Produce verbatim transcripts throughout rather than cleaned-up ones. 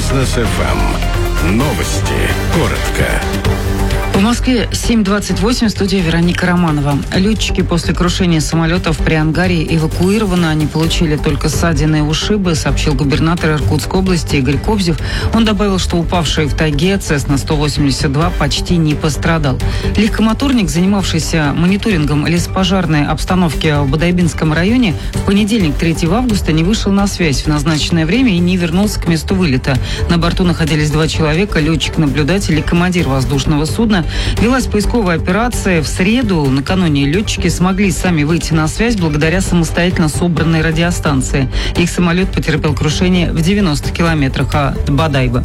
Бизнес эф эм. Новости. Коротко. В Москве семь двадцать восемь, студия Вероника Романова. Летчики после крушения самолетов при Ангаре эвакуированы. Они получили только ссадины и ушибы, сообщил губернатор Иркутской области Игорь Кобзев. Он добавил, что упавший в тайге Цесна сто восемьдесят два почти не пострадал. Легкомоторник, занимавшийся мониторингом лесопожарной обстановки в Бодайбинском районе, в понедельник, третьего августа, не вышел на связь в назначенное время и не вернулся к месту вылета. На борту находились два человека, летчик-наблюдатель и командир воздушного судна. Велась поисковая операция. В среду, накануне, летчики смогли сами выйти на связь благодаря самостоятельно собранной радиостанции. Их самолет потерпел крушение в девяноста километрах от Бодайбы.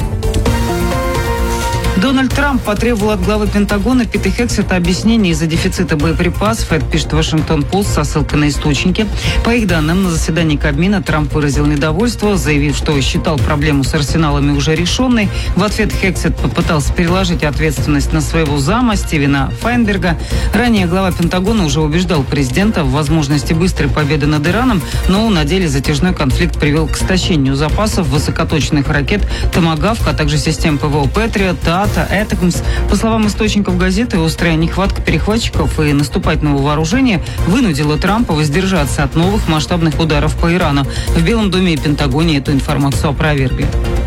Дональд Трамп потребовал от главы Пентагона Пита Хексета объяснений из-за дефицита боеприпасов. Это пишет Вашингтон-Пост со ссылкой на источники. По их данным, на заседании Кабмина Трамп выразил недовольство, заявив, что считал проблему с арсеналами уже решенной. В ответ Хексет попытался переложить ответственность на своего зама Стивена Файнберга. Ранее глава Пентагона уже убеждал президента в возможности быстрой победы над Ираном, но на деле затяжной конфликт привел к истощению запасов высокоточных ракет «Томагавк», а также систем ПВО «Патриот», Этакмс. По словам источников газеты, острая нехватка перехватчиков и наступательного вооружения вынудила Трампа воздержаться от новых масштабных ударов по Ирану. В Белом доме и Пентагоне эту информацию опровергли.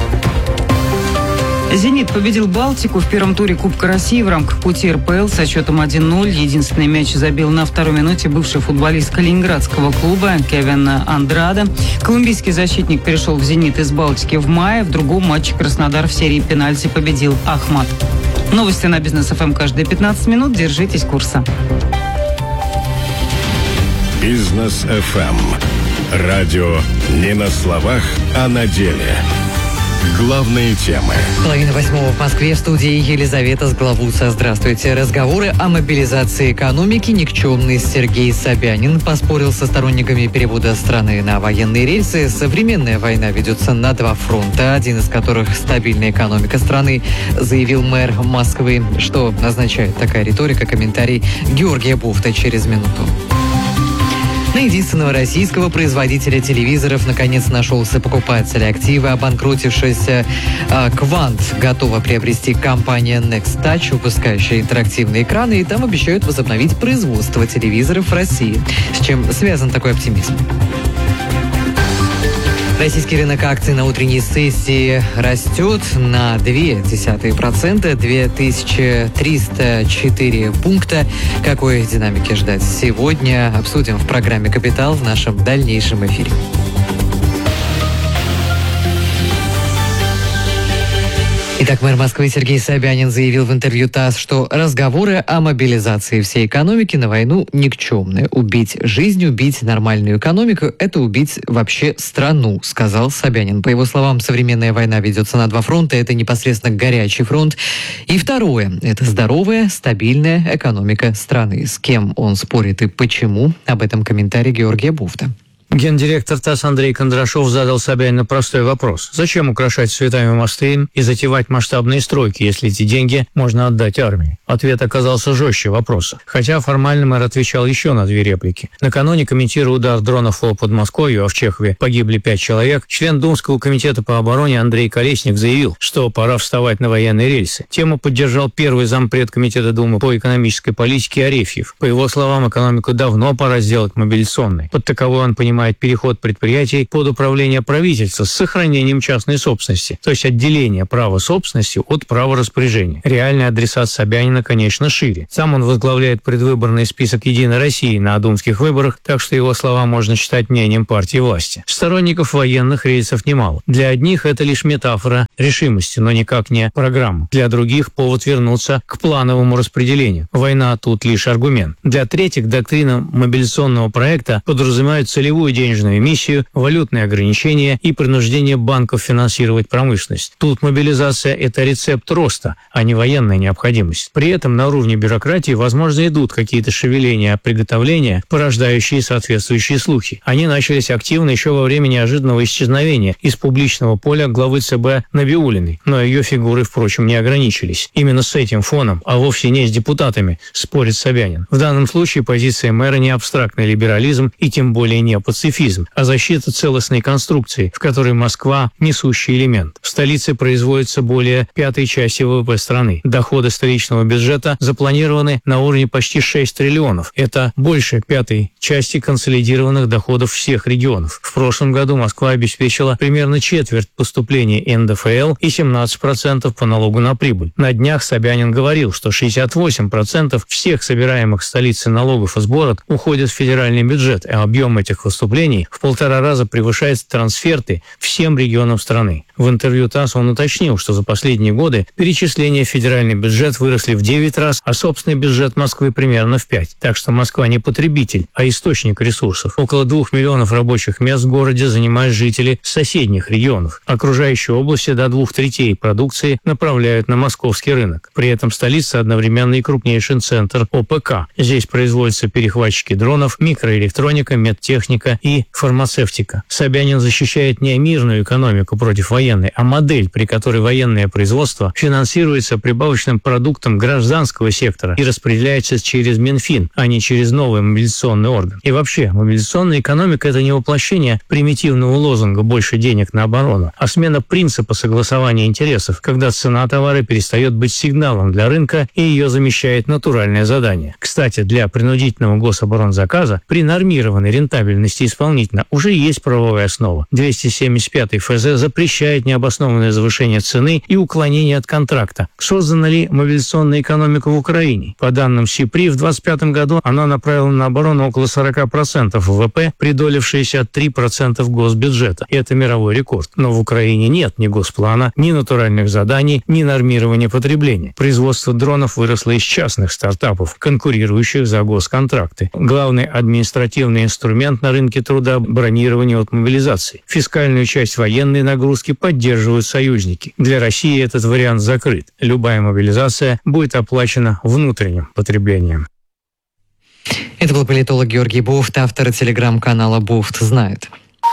«Зенит» победил «Балтику» в первом туре Кубка России в рамках пути эр пэ эл со счетом один ноль. Единственный мяч забил на второй минуте бывший футболист калининградского клуба Кевин Андраде. Колумбийский защитник перешел в «Зенит» из «Балтики» в мае. В другом матче Краснодар в серии пенальти победил Ахмат. Новости на Бизнес эф эм каждые пятнадцать минут. Держитесь курса. Бизнес эф эм. Радио не на словах, а на деле. Главные темы. Половина восьмого в Москве, в студии Елизавета Сглавуца. Здравствуйте. Разговоры о мобилизации экономики никчемный. Сергей Собянин поспорил со сторонниками перевода страны на военные рельсы. Современная война ведется на два фронта, один из которых стабильная экономика страны, заявил мэр Москвы. Что означает такая риторика? Комментарий Георгия Буфта через минуту. На единственного российского производителя телевизоров наконец нашелся покупатель. Активы обанкротившаяся э, «Квант» готова приобрести компания Next Touch, выпускающая интерактивные экраны, и там обещают возобновить производство телевизоров в России. С чем связан такой оптимизм? Российский рынок акций на утренней сессии растет на ноль целых две десятых процента, две тысячи триста четыре пункта. Какой динамики ждать сегодня, обсудим в программе «Капитал» в нашем дальнейшем эфире. Итак, мэр Москвы Сергей Собянин заявил в интервью ТАСС, что разговоры о мобилизации всей экономики на войну никчемны. Убить жизнь, убить нормальную экономику – это убить вообще страну, сказал Собянин. По его словам, современная война ведется на два фронта. Это непосредственно горячий фронт. И второе – это здоровая, стабильная экономика страны. С кем он спорит и почему? Об этом комментарий Георгия Буфта. Гендиректор ТАСС Андрей Кондрашов задал Собянину простой вопрос. Зачем украшать цветами мосты и затевать масштабные стройки, если эти деньги можно отдать армии? Ответ оказался жестче вопроса. Хотя формально мэр отвечал еще на две реплики. Накануне, комментируя удар дронов по Подмосковью, а в Чехове погибли пять человек, член Думского комитета по обороне Андрей Колесник заявил, что пора вставать на военные рельсы. Тему поддержал первый зампред комитета Думы по экономической политике Арефьев. По его словам, экономику давно пора сделать мобилизационной. Под таковой он понимает переход предприятий под управление правительства с сохранением частной собственности, то есть отделение права собственности от права распоряжения. Реальный адресат Собянина, конечно, шире. Сам он возглавляет предвыборный список «Единой России» на думских выборах, так что его слова можно считать мнением партии власти. Сторонников военных рельсов немало. Для одних это лишь метафора решимости, но никак не программа. Для других повод вернуться к плановому распределению. Война тут лишь аргумент. Для третьих доктрина мобилизационного проекта подразумевает целевую денежную эмиссию, валютные ограничения и принуждение банков финансировать промышленность. Тут мобилизация – это рецепт роста, а не военная необходимость. При этом на уровне бюрократии, возможно, идут какие-то шевеления, приготовления, порождающие соответствующие слухи. Они начались активно еще во время неожиданного исчезновения из публичного поля главы ЦБ Набиуллиной, но ее фигуры, впрочем, не ограничились. Именно с этим фоном, а вовсе не с депутатами, спорит Собянин. В данном случае позиция мэра не абстрактный либерализм и тем более не оппозиционный. пацифизм, а защита целостной конструкции, в которой Москва – несущий элемент. В столице производится более пятой части ВВП страны. Доходы столичного бюджета запланированы на уровне почти шесть триллионов. Это больше пятой части консолидированных доходов всех регионов. В прошлом году Москва обеспечила примерно четверть поступлений эн дэ эф эл и семнадцать процентов по налогу на прибыль. На днях Собянин говорил, что шестьдесят восемь процентов всех собираемых в столице налогов и сборов уходят в федеральный бюджет, а объем этих выступлений в полтора раза превышает трансферты всем регионам страны. В интервью ТАСС он уточнил, что за последние годы перечисления в федеральный бюджет выросли в девять раз, а собственный бюджет Москвы примерно в пять. Так что Москва не потребитель, а источник ресурсов. Около двух миллионов рабочих мест в городе занимают жители соседних регионов. Окружающие области до двух третей продукции направляют на московский рынок. При этом столица одновременно и крупнейший центр о пэ ка. Здесь производятся перехватчики дронов, микроэлектроника, медтехника и фармацевтика. Собянин защищает не мирную экономику против военной, а модель, при которой военное производство финансируется прибавочным продуктом гражданского сектора и распределяется через Минфин, а не через новый мобилизационный орган. И вообще, мобилизационная экономика – это не воплощение примитивного лозунга «больше денег на оборону», а смена принципа согласования интересов, когда цена товара перестает быть сигналом для рынка и ее замещает натуральное задание. Кстати, для принудительного гособоронзаказа при нормированной рентабельности исполнителя уже есть правовая основа. двести семьдесят пятый эф зэ запрещает необоснованное завышение цены и уклонение от контракта. Создана ли мобилизационная экономика в Украине? По данным СИПРИ, в двадцать пятом году она направила на оборону около сорок процентов вэ вэ пэ при доле в шестьдесят три процента госбюджета. Это мировой рекорд. Но в Украине нет ни госплана, ни натуральных заданий, ни нормирования потребления. Производство дронов выросло из частных стартапов, конкурирующих за госконтракты. Главный административный инструмент на рынке труда – бронирование от мобилизации. Фискальную часть военной нагрузки поддерживают союзники. Для России этот вариант закрыт. Любая мобилизация будет оплачена внутренним потреблением. Это был политолог Георгий Буфт, автор телеграм-канала «Буфт знает».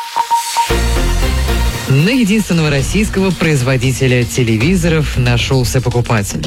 На единственного российского производителя телевизоров нашелся покупатель.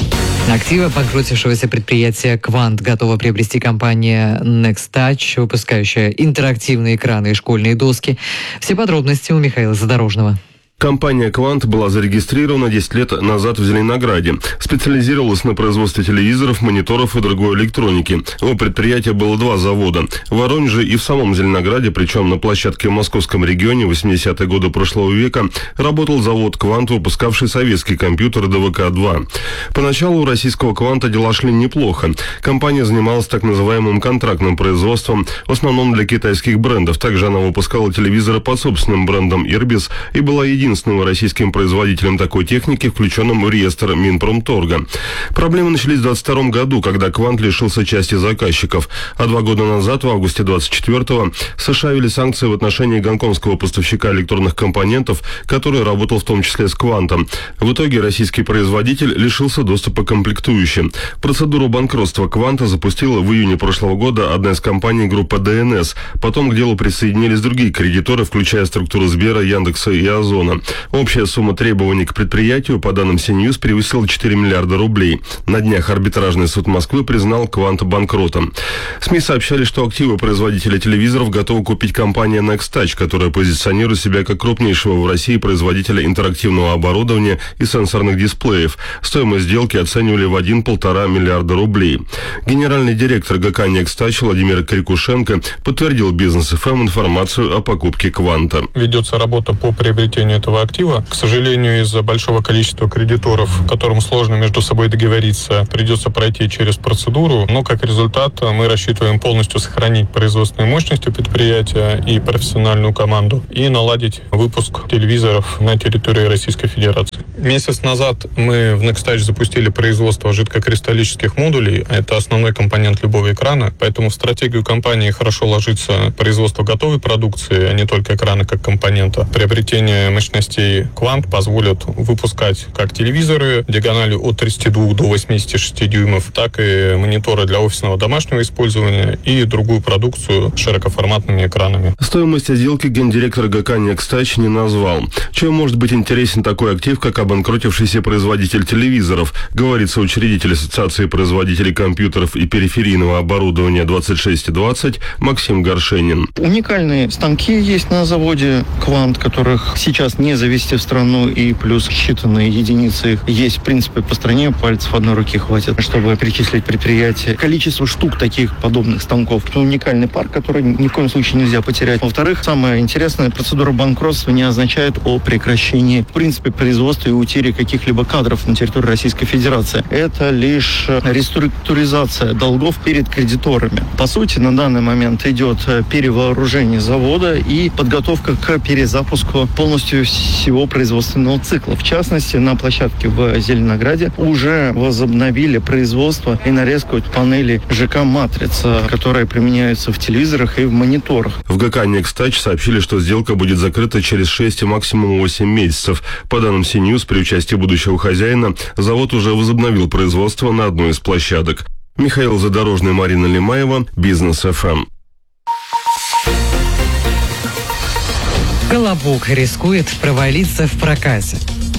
Активы банкротившегося предприятия «Квант» готова приобрести компания NextTouch, выпускающая интерактивные экраны и школьные доски. Все подробности у Михаила Задорожного. Компания «Квант» была зарегистрирована десять лет назад в Зеленограде. Специализировалась на производстве телевизоров, мониторов и другой электроники. У предприятия было два завода. В Воронеже и в самом Зеленограде, причем на площадке в московском регионе в восьмидесятые годы прошлого века, работал завод «Квант», выпускавший советский компьютер дэ вэ ка два. Поначалу у российского «Кванта» дела шли неплохо. Компания занималась так называемым контрактным производством, в основном для китайских брендов. Также она выпускала телевизоры под собственным брендом «Ирбис» и была единственной единственным российским производителем такой техники, включенным в реестр Минпромторга. Проблемы начались в двадцать втором году, когда «Квант» лишился части заказчиков, а два года назад, в августе двадцать четвёртого, США ввели санкции в отношении гонконгского поставщика электронных компонентов, который работал в том числе с «Квантом». В итоге российский производитель лишился доступа к комплектующим. Процедуру банкротства «Кванта» запустила в июне прошлого года одна из компаний группы дэ эн эс. Потом к делу присоединились другие кредиторы, включая структуру Сбера, Яндекса и Озона. Общая сумма требований к предприятию, по данным Си-Ньюс, превысила четыре миллиарда рублей. На днях арбитражный суд Москвы признал «Квант» банкротом. СМИ сообщали, что активы производителя телевизоров готова купить компания NextTouch, которая позиционирует себя как крупнейшего в России производителя интерактивного оборудования и сенсорных дисплеев. Стоимость сделки оценивали в один-полтора миллиарда рублей. Генеральный директор гэ ка NextTouch Владимир Крикушенко подтвердил Бизнес эф эм информацию о покупке «Кванта». Ведется работа по приобретению этого актива. К сожалению, из-за большого количества кредиторов, которым сложно между собой договориться, придется пройти через процедуру, но как результат мы рассчитываем полностью сохранить производственные мощности предприятия и профессиональную команду и наладить выпуск телевизоров на территории Российской Федерации. Месяц назад мы в NextTouch запустили производство жидкокристаллических модулей. Это основной компонент любого экрана, поэтому в стратегию компании хорошо ложится производство готовой продукции, а не только экрана как компонента. Приобретение мощностей мощностей «Квант» позволят выпускать как телевизоры диагональю от тридцати двух до восьмидесяти шести дюймов, так и мониторы для офисного домашнего использования и другую продукцию с широкоформатными экранами. Стоимость сделки гендиректор ГК «Некстач» не назвал. Чем может быть интересен такой актив, как обанкротившийся производитель телевизоров, говорит соучредитель Ассоциации производителей компьютеров и периферийного оборудования двадцать шесть двадцать Максим Горшенин. Уникальные станки есть на заводе «Квант», которых сейчас не завезти в страну, и плюс считанные единицы их есть, в принципе, по стране, пальцев одной руки хватит, чтобы перечислить предприятие. Количество штук таких подобных станков. Это уникальный парк, который ни в коем случае нельзя потерять. Во-вторых, самое интересное, процедура банкротства не означает о прекращении, в принципе, производства и утере каких-либо кадров на территории Российской Федерации. Это лишь реструктуризация долгов перед кредиторами. По сути, на данный момент идет перевооружение завода и подготовка к перезапуску полностью всего производственного цикла. В частности, на площадке в Зеленограде уже возобновили производство и нарезку панелей ЖК «Матрица», которые применяются в телевизорах и в мониторах. В ГК «Некстач» сообщили, что сделка будет закрыта через шесть и максимум восемь месяцев. По данным Си-Ньюс, при участии будущего хозяина, завод уже возобновил производство на одной из площадок. Михаил Задорожный, Марина Лимаева, Бизнес эф эм. «Колобок» рискует провалиться в прокате.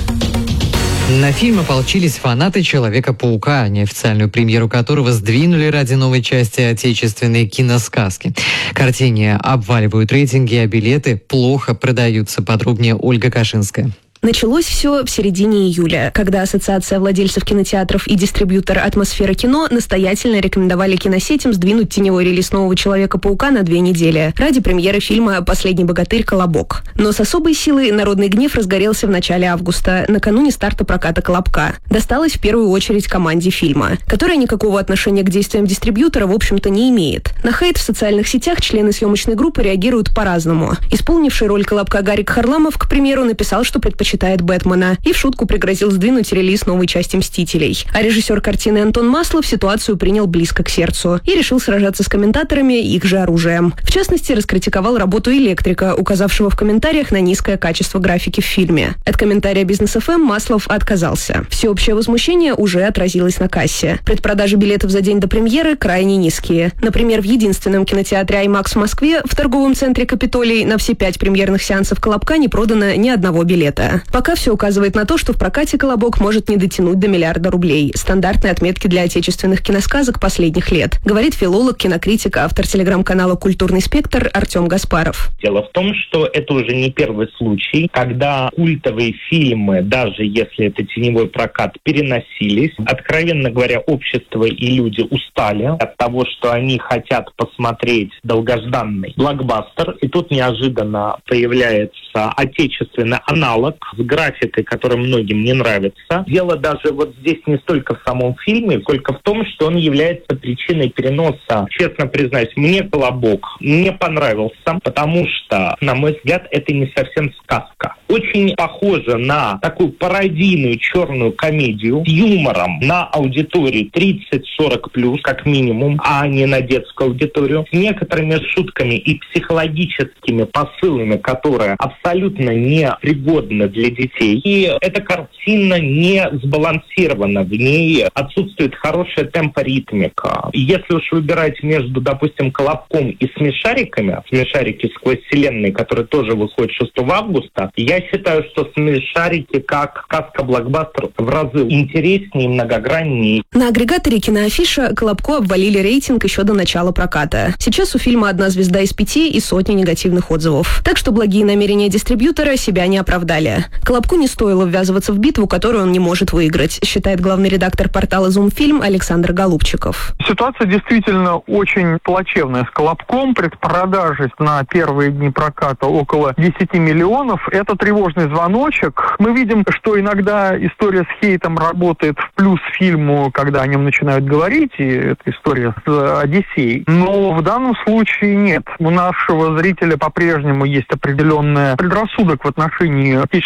На фильм ополчились фанаты «Человека-паука», неофициальную премьеру которого сдвинули ради новой части отечественной киносказки. Картине обваливают рейтинги, а билеты плохо продаются. Подробнее Ольга Кашинская. Началось все в середине июля, когда Ассоциация владельцев кинотеатров и дистрибьютор «Атмосфера кино» настоятельно рекомендовали киносетям сдвинуть теневой релиз нового «Человека-паука» на две недели ради премьеры фильма «Последний богатырь. Колобок». Но с особой силой народный гнев разгорелся в начале августа, накануне старта проката «Колобка». Досталось в первую очередь команде фильма, которая никакого отношения к действиям дистрибьютора, в общем-то, не имеет. На хейт в социальных сетях члены съемочной группы реагируют по-разному. Исполнивший роль Колобка Гарик Харламов, к примеру, написал, что предпочитает читает Бэтмена, и в шутку пригрозил сдвинуть релиз новой части «Мстителей». А режиссер картины Антон Маслов ситуацию принял близко к сердцу и решил сражаться с комментаторами их же оружием. В частности, раскритиковал работу электрика, указавшего в комментариях на низкое качество графики в фильме. От комментария Бизнес эф эм Маслов отказался. Всеобщее возмущение уже отразилось на кассе. Предпродажи билетов за день до премьеры крайне низкие. Например, в единственном кинотеатре «Аймакс» в Москве в торговом центре «Капитолий» на все пять премьерных сеансов «Колобка» не продано ни одного билета. Пока все указывает на то, что в прокате «Колобок» может не дотянуть до миллиарда рублей. Стандартные отметки для отечественных киносказок последних лет, говорит филолог, кинокритик, автор телеграм-канала «Культурный спектр» Артем Гаспаров. Дело в том, что это уже не первый случай, когда культовые фильмы, даже если это теневой прокат, переносились. Откровенно говоря, общество и люди устали от того, что они хотят посмотреть долгожданный блокбастер, и тут неожиданно появляется отечественный аналог с графикой, которая многим не нравится. Дело даже вот здесь не столько в самом фильме, сколько в том, что он является причиной переноса. Честно признаюсь, мне «Колобок» не понравился, потому что, на мой взгляд, это не совсем сказка. Очень похоже на такую пародийную черную комедию с юмором на аудиторию тридцать-сорок плюс, как минимум, а не на детскую аудиторию, с некоторыми шутками и психологическими посылами, которые абсолютно не пригодны для детей. И эта картина не сбалансирована, в ней отсутствует хорошая темпоритмика. Если уж выбирать между, допустим, «Колобком» и «Смешариками», «Смешарики сквозь вселенные», которые тоже выходят шестого августа, я считаю, что «Смешарики» как сказка-блокбастер в разы интереснее и многограннее. На агрегаторе «Киноафиша» «Колобку» обвалили рейтинг еще до начала проката. Сейчас у фильма одна звезда из пяти и сотни негативных отзывов. Так что благие намерения дистрибьютора себя не оправдали. «Колобку» не стоило ввязываться в битву, которую он не может выиграть, считает главный редактор портала «Зумфильм» Александр Голубчиков. Ситуация действительно очень плачевная с «Колобком». Предпродажи на первые дни проката около десяти миллионов. Это тревожный звоночек. Мы видим, что иногда история с хейтом работает в плюс фильму, когда о нем начинают говорить, и это история с «Одиссеей». Но в данном случае нет. У нашего зрителя по-прежнему есть определенный предрассудок в отношении отечественного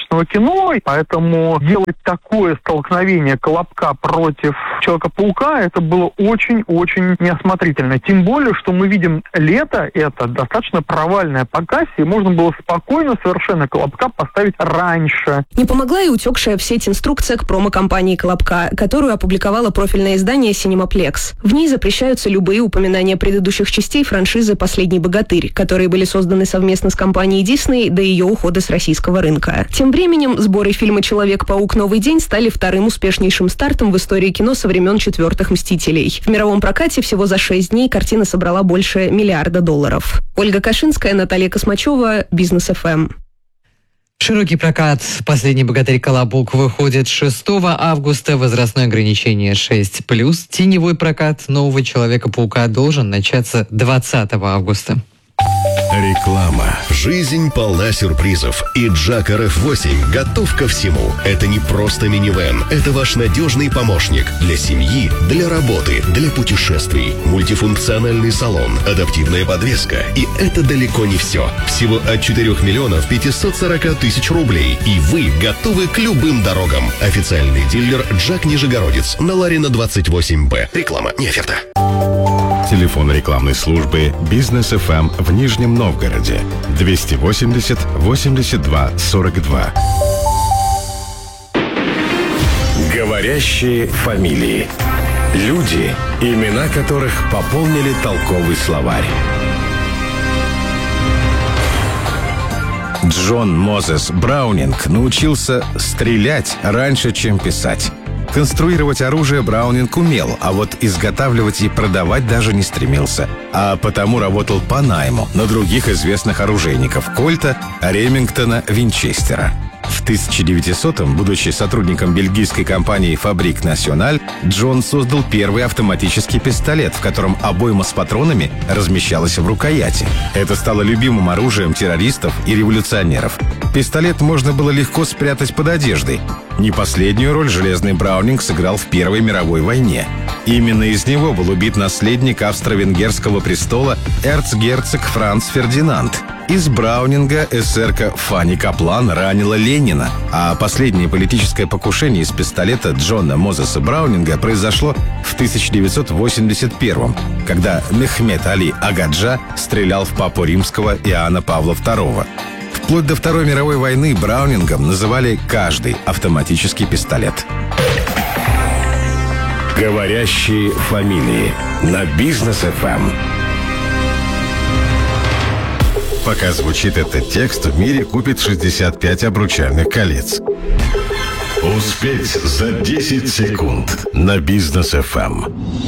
художественного кино, поэтому делать такое столкновение Колобка против Человека-паука, это было очень-очень неосмотрительно. Тем более, что мы видим лето, это достаточно провальное по кассе, и можно было спокойно совершенно Колобка поставить раньше. Не помогла и утекшая в сеть инструкция к промо-компании Колобка, которую опубликовало профильное издание Cineplex. В ней запрещаются любые упоминания предыдущих частей франшизы «Последний богатырь», которые были созданы совместно с компанией Disney до ее ухода с российского рынка. Тем временем сборы фильма «Человек-паук. Новый день» стали вторым успешнейшим стартом в истории кино со времен четвертых «Мстителей». В мировом прокате всего за шесть дней картина собрала больше миллиарда долларов. Ольга Кашинская, Наталья Космачева, Бизнес эф эм. Широкий прокат «Последний богатырь. Колобок» выходит шестого августа. Возрастное ограничение шесть плюс. Теневой прокат нового Человека-паука должен начаться двадцатого августа. Реклама. Жизнь полна сюрпризов, и Джак эр эф восемь готов ко всему. Это не просто минивэн, это ваш надежный помощник для семьи, для работы, для путешествий. Мультифункциональный салон, адаптивная подвеска. И это далеко не все. Всего от четырёх миллионов пятисот сорока тысяч рублей. И вы готовы к любым дорогам. Официальный дилер Джак Нижегородец на Ларина двадцать восемь Б. Реклама, не оферта. Телефон рекламной службы «Бизнес эф эм» в Нижнем Новгороде двести восемьдесят восемьдесят два сорок два. Говорящие фамилии. Люди, имена которых пополнили толковый словарь. Джон Мозес Браунинг научился стрелять раньше, чем писать. Конструировать оружие Браунинг умел, а вот изготавливать и продавать даже не стремился. А потому работал по найму на других известных оружейников Кольта, Ремингтона, Винчестера. В тысяча девятисотом, будучи сотрудником бельгийской компании «Фабрик Националь», Джон создал первый автоматический пистолет, в котором обойма с патронами размещалась в рукояти. Это стало любимым оружием террористов и революционеров. Пистолет можно было легко спрятать под одеждой. Не последнюю роль железный Браунинг сыграл в Первой мировой войне. Именно из него был убит наследник австро-венгерского престола эрцгерцог Франц Фердинанд. Из Браунинга эсерка Фанни Каплан ранила Ленина, а последнее политическое покушение из пистолета Джона Мозеса Браунинга произошло в тысяча девятьсот восемьдесят первом, когда Мехмед Али Агаджа стрелял в папу римского Иоанна Павла второго. Вплоть до Второй мировой войны Браунингом называли каждый автоматический пистолет. Говорящие фамилии на Бизнес эф эм. Пока звучит этот текст, в мире купит шестьдесят пять обручальных колец. Успеть за десять секунд на Бизнес эф эм.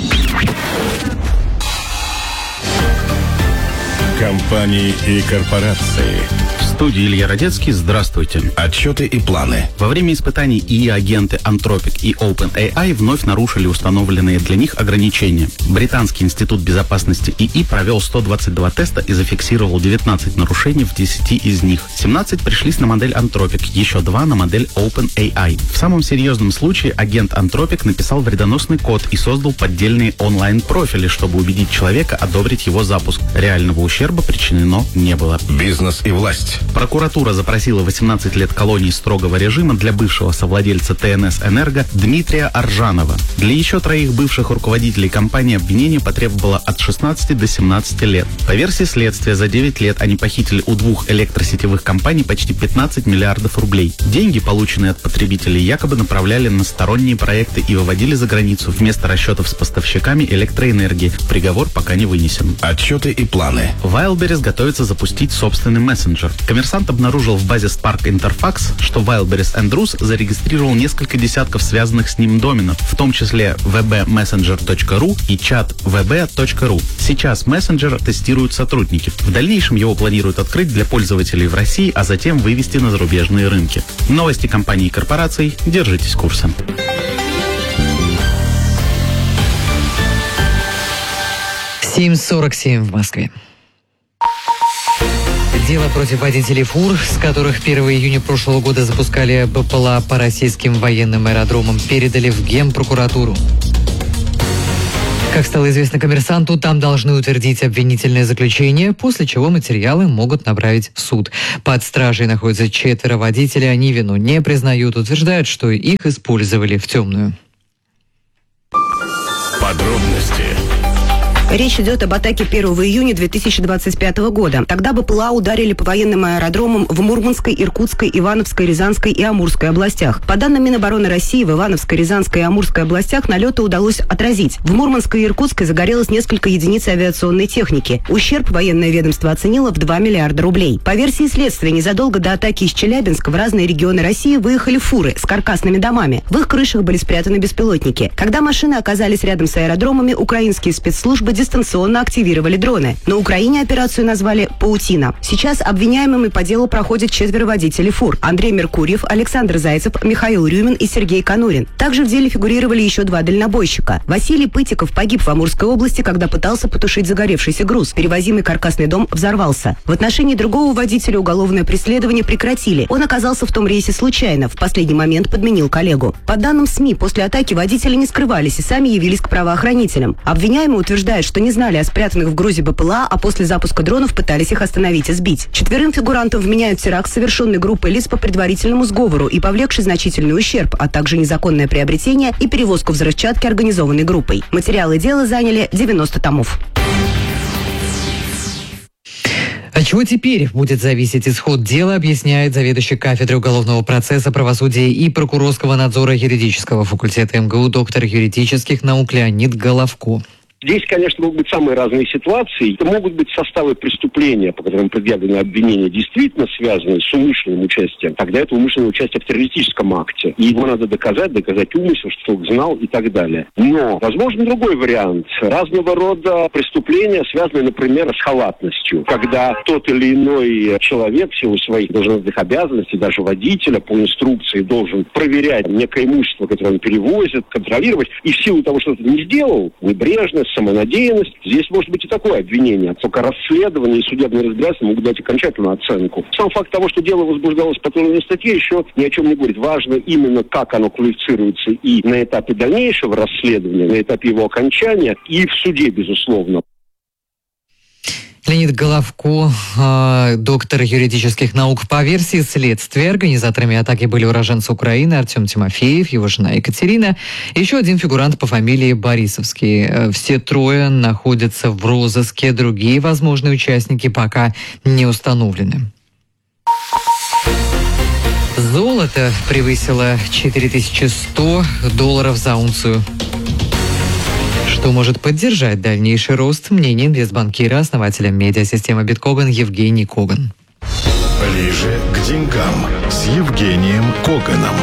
Компании и корпорации. В студии Илья Родецкий. Здравствуйте. Отчеты и планы. Во время испытаний ИИ-агенты Anthropic и OpenAI вновь нарушили установленные для них ограничения. Британский институт безопасности ИИ провел сто двадцать два теста и зафиксировал девятнадцать нарушений в десяти из них. семнадцать пришлись на модель Anthropic, еще два на модель OpenAI. В самом серьезном случае агент Anthropic написал вредоносный код и создал поддельные онлайн-профили, чтобы убедить человека одобрить его запуск. Реального ущерба причинено не было. Бизнес и власть. Прокуратура запросила восемнадцать лет колонии строгого режима для бывшего совладельца ТНС «Энерго» Дмитрия Аржанова. Для еще троих бывших руководителей компании обвинение потребовало от шестнадцати до семнадцати лет. По версии следствия, за девять лет они похитили у двух электросетевых компаний почти пятнадцать миллиардов рублей. Деньги, полученные от потребителей, якобы направляли на сторонние проекты и выводили за границу вместо расчетов с поставщиками электроэнергии. Приговор пока не вынесен. Отчеты и планы. Wildberries готовится запустить собственный мессенджер. Коммерсант обнаружил в базе Spark Interfax, что Wildberries Andrews зарегистрировал несколько десятков связанных с ним доменов, в том числе ви би мессенджер точка ру и чат ви би точка ру. Сейчас мессенджер тестируют сотрудники. В дальнейшем его планируют открыть для пользователей в России, а затем вывести на зарубежные рынки. Новости компаний и корпораций. Держитесь курса. семь сорок семь в Москве. Дело против водителей фур, с которых первого июня прошлого года запускали БПЛА по российским военным аэродромам, передали в Генпрокуратуру. Как стало известно «Коммерсанту», там должны утвердить обвинительное заключение, после чего материалы могут направить в суд. Под стражей находятся четверо водителей, они вину не признают, утверждают, что их использовали в темную. Подробности. Речь идет об атаке первого июня две тысячи двадцать пятого года. Тогда БПЛА ударили по военным аэродромам в Мурманской, Иркутской, Ивановской, Рязанской и Амурской областях. По данным Минобороны России, в Ивановской, Рязанской и Амурской областях налеты удалось отразить. В Мурманской и Иркутской загорелось несколько единиц авиационной техники. Ущерб военное ведомство оценило в два миллиарда рублей. По версии следствия, незадолго до атаки из Челябинска в разные регионы России выехали фуры с каркасными домами. В их крышах были спрятаны беспилотники. Когда машины оказались рядом с аэродромами, украинские спецслужбы дистанционно активировали дроны. На Украине операцию назвали «Паутина». Сейчас обвиняемыми по делу проходят четверо водителей фур: Андрей Меркурьев, Александр Зайцев, Михаил Рюмин и Сергей Конурин. Также в деле фигурировали еще два дальнобойщика. Василий Пытиков погиб в Амурской области, когда пытался потушить загоревшийся груз. Перевозимый каркасный дом взорвался. В отношении другого водителя уголовное преследование прекратили. Он оказался в том рейсе случайно, в последний момент подменил коллегу. По данным СМИ, после атаки водители не скрывались и сами явились к правоохранителям. Обвиняемый утверждает, что не знали о спрятанных в грузе БПЛА, а после запуска дронов пытались их остановить и сбить. Четверым фигурантам вменяют теракт, совершенный группой лиц по предварительному сговору и повлекший значительный ущерб, а также незаконное приобретение и перевозку взрывчатки, организованной группой. Материалы дела заняли девяносто томов. От чего теперь будет зависеть исход дела, объясняет заведующий кафедрой уголовного процесса, правосудия и прокурорского надзора юридического факультета МГУ, доктор юридических наук Леонид Головко. Здесь, конечно, могут быть самые разные ситуации. Это могут быть составы преступления, по которым предъявлены обвинения, действительно связанные с умышленным участием. Тогда это умышленное участие в террористическом акте. И его надо доказать, доказать умысел, что человек знал и так далее. Но, возможно, другой вариант. Разного рода преступления, связанные, например, с халатностью. Когда тот или иной человек в силу своих должностных обязанностей, даже водителя по инструкции, должен проверять некое имущество, которое он перевозит, контролировать. И в силу того, что он не сделал, небрежность, самонадеянность, здесь может быть и такое обвинение. Только расследование и судебное разбирательство могут дать окончательную оценку. Сам факт того, что дело возбуждалось по той или иной статье, еще ни о чем не говорит. Важно именно, как оно квалифицируется и на этапе дальнейшего расследования, на этапе его окончания, и в суде, безусловно. Леонид Головко, э, доктор юридических наук. По версии следствия, организаторами атаки были уроженцы Украины Артем Тимофеев, его жена Екатерина, и еще один фигурант по фамилии Борисовский. Все трое находятся в розыске, другие возможные участники пока не установлены. Золото превысило четыре тысячи сто долларов за унцию. Что может поддержать дальнейший рост, мнение инвестбанкира, основателя медиасистемы Биткоган Евгений Коган. Ближе к деньгам с Евгением Коганом.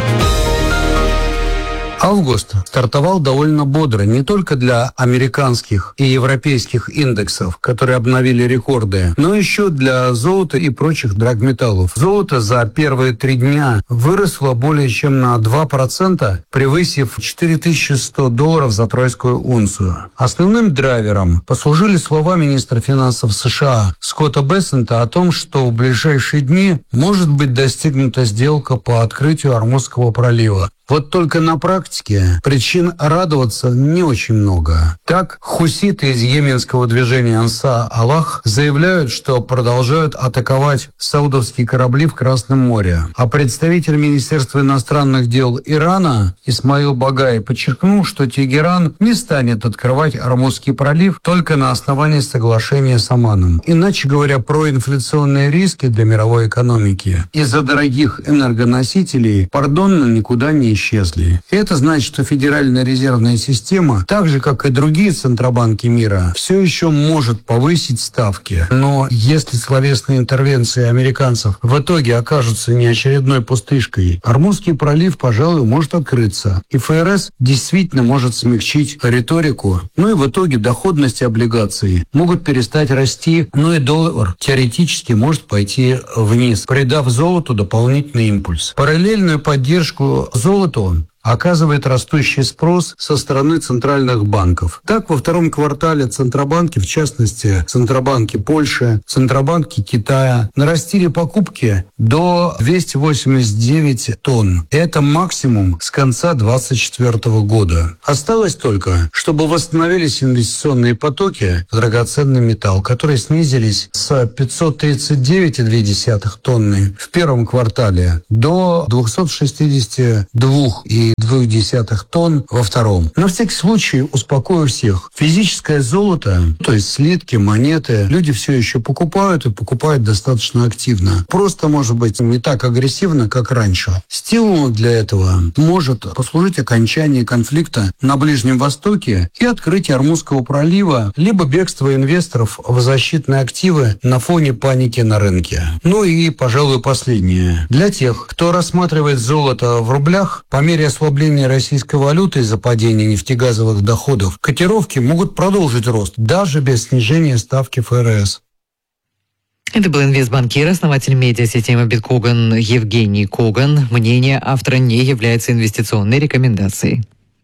Август стартовал довольно бодро не только для американских и европейских индексов, которые обновили рекорды, но еще для золота и прочих драгметаллов. Золото за первые три дня выросло более чем на два процента, превысив четыре тысячи сто долларов за тройскую унцию. Основным драйвером послужили слова министра финансов США Скотта Бессента о том, что в ближайшие дни может быть достигнута сделка по открытию Ормузского пролива. Вот только на практике причин радоваться не очень много. Так, хуситы из йеменского движения Анса Аллах заявляют, что продолжают атаковать саудовские корабли в Красном море. А представитель Министерства иностранных дел Ирана Исмаил Багай подчеркнул, что Тегеран не станет открывать Ормузский пролив только на основании соглашения с Оманом. Иначе говоря, проинфляционные риски для мировой экономики из-за дорогих энергоносителей, пардонно, никуда не исчезли. И это значит, что Федеральная резервная система, так же, как и другие центробанки мира, все еще может повысить ставки. Но если словесные интервенции американцев в итоге окажутся не очередной пустышкой, Ормузский пролив, пожалуй, может открыться. И ФРС действительно может смягчить риторику. Ну и в итоге доходности облигаций могут перестать расти, но и доллар теоретически может пойти вниз, придав золоту дополнительный импульс. Параллельную поддержку золоту оказывает растущий спрос со стороны центральных банков. Так, во втором квартале Центробанки, в частности, Центробанки Польши, Центробанки Китая, нарастили покупки до двухсот восьмидесяти девяти тонн. Это максимум с конца двадцать четвёртого года. Осталось только, чтобы восстановились инвестиционные потоки в драгоценный металл, которые снизились с пятьсот тридцать девять целых две десятых тонны в первом квартале до двухсот шестидесяти двух целых двух десятых тонн во втором. На всякий случай успокою всех. Физическое золото, то есть слитки, монеты, люди все еще покупают и покупают достаточно активно. Просто, может быть, не так агрессивно, как раньше. Стимулом для этого может послужить окончание конфликта на Ближнем Востоке и открытие Ормузского пролива, либо бегство инвесторов в защитные активы на фоне паники на рынке. Ну и, пожалуй, последнее. Для тех, кто рассматривает золото в рублях, по мере ослабления российской валюты из-за падения нефтегазовых доходов, котировки могут продолжить рост, даже без снижения ставки эф эр эс. Это был инвестбанкир, основатель медиасистемы Биткоган Евгений Коган. Мнение автора не является инвестиционной рекомендацией.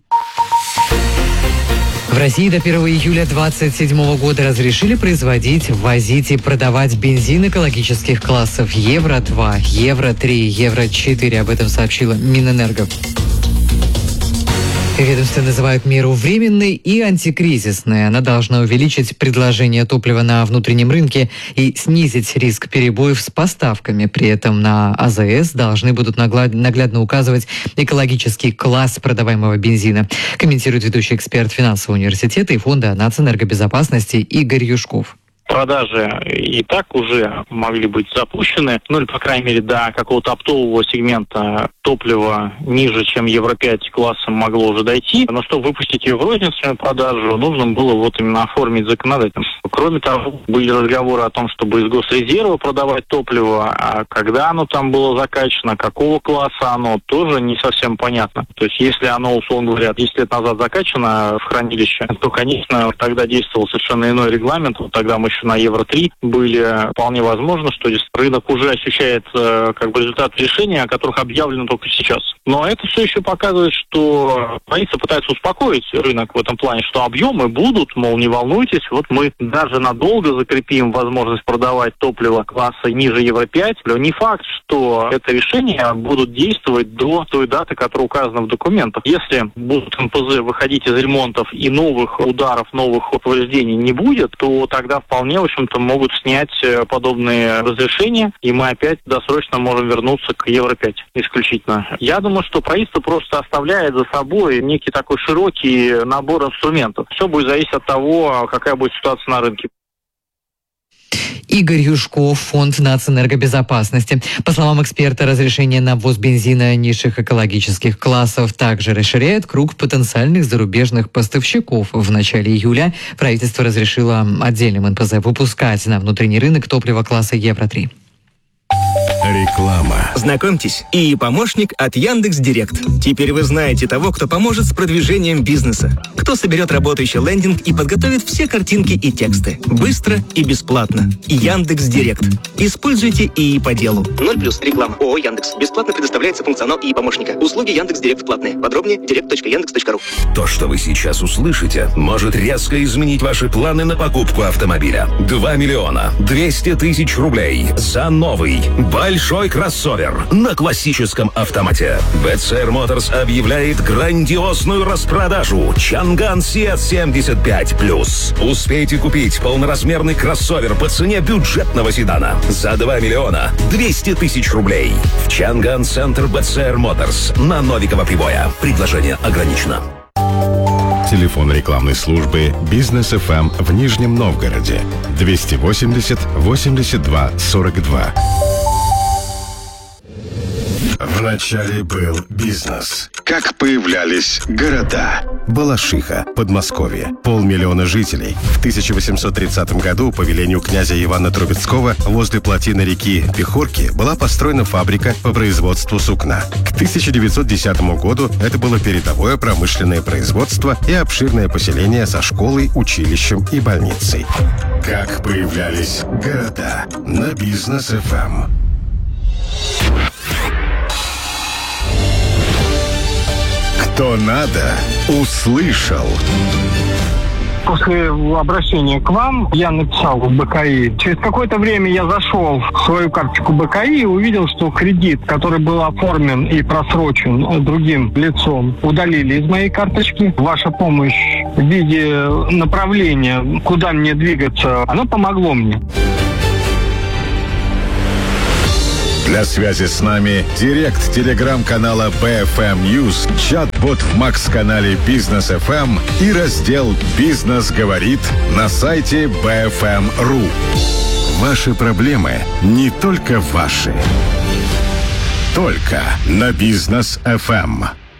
В России до первого июля две тысячи двадцать седьмого года разрешили производить, ввозить и продавать бензин экологических классов Евро два, Евро три, Евро четыре. Об этом сообщила Минэнерго. Ведомства называют меру временной и антикризисной. Она должна увеличить предложение топлива на внутреннем рынке и снизить риск перебоев с поставками. При этом на а зэ эс должны будут наглядно указывать экологический класс продаваемого бензина, комментирует ведущий эксперт финансового университета и фонда нацэнергобезопасности Игорь Юшков. Продажи и так уже могли быть запущены, ну или, по крайней мере, до какого-то оптового сегмента топлива ниже, чем Евро пять классом могло уже дойти. Но чтобы выпустить ее в розничную продажу, нужно было вот именно оформить законодательство. Кроме того, были разговоры о том, чтобы из госрезерва продавать топливо, а когда оно там было закачано, какого класса оно, тоже не совсем понятно. То есть, если оно, условно говоря, десять лет назад закачано в хранилище, то, конечно, тогда действовал совершенно иной регламент. Вот тогда мы еще на Евро три были. Вполне возможно, что здесь рынок уже ощущает э, как бы результат решения, о которых объявлено только сейчас. Но это все еще показывает, что правительство пытается успокоить рынок в этом плане, что объемы будут, мол, не волнуйтесь, вот мы даже надолго закрепим возможность продавать топливо класса ниже Евро пять. Не факт, что это решение будут действовать до той даты, которая указана в документах. Если будут эн пэ зэ выходить из ремонтов и новых ударов, новых повреждений не будет, то тогда вполне в общем-то, могут снять подобные разрешения, и мы опять досрочно можем вернуться к Евро пять исключительно. Я думаю, что правительство просто оставляет за собой некий такой широкий набор инструментов. Все будет зависеть от того, какая будет ситуация на рынке. Игорь Юшков, фонд нацэнергобезопасности. По словам эксперта, разрешение на ввоз бензина низших экологических классов также расширяет круг потенциальных зарубежных поставщиков. В начале июля правительство разрешило отдельным эн пэ зэ выпускать на внутренний рынок топливо класса Евро три. Реклама. Знакомьтесь, и помощник от Яндекс.Директ. Теперь вы знаете того, кто поможет с продвижением бизнеса. Кто соберет работающий лендинг и подготовит все картинки и тексты. Быстро и бесплатно. Яндекс.Директ. Используйте ИИ по делу. ноль плюс реклама. ООО Яндекс. Бесплатно предоставляется функционал ИИ помощника. Услуги Яндекс.Директ платные. Подробнее директ точка яндекс точка ру. То, что вы сейчас услышите, может резко изменить ваши планы на покупку автомобиля. два миллиона двести тысяч рублей за новый большой кроссовер на классическом автомате. би си ар Motors объявляет грандиозную распродажу Чанган Сиат семьдесят пять плюс. Успейте купить полноразмерный кроссовер по цене бюджетного седана за два миллиона двести тысяч рублей. В Чанган Центр би си ар Motors на Новикова Прибоя. Предложение ограничено. Телефон рекламной службы «Бизнес эф эм» в Нижнем Новгороде двести восемьдесят восемьдесят два сорок два. Вначале был бизнес. Как появлялись города. Балашиха, Подмосковье, полмиллиона жителей. В тысяча восемьсот тридцатом году по велению князя Ивана Трубецкого возле плотины реки Пехорки была построена фабрика по производству сукна. К тысяча девятьсот десятому году это было передовое промышленное производство и обширное поселение со школой, училищем и больницей. Как появлялись города на Бизнес эф эм. Что надо, услышал. После обращения к вам я написал в БКИ. Через какое-то время я зашел в свою карточку БКИ и увидел, что кредит, который был оформлен и просрочен другим лицом, удалили из моей карточки. Ваша помощь в виде направления, куда мне двигаться, она помогло мне. Для связи с нами директ телеграм-канала би эф эм News, чат-бот в Макс-канале Бизнес эф эм и раздел «Бизнес говорит» на сайте би эф эм точка ру. Ваши проблемы не только ваши. Только на Бизнес эф эм.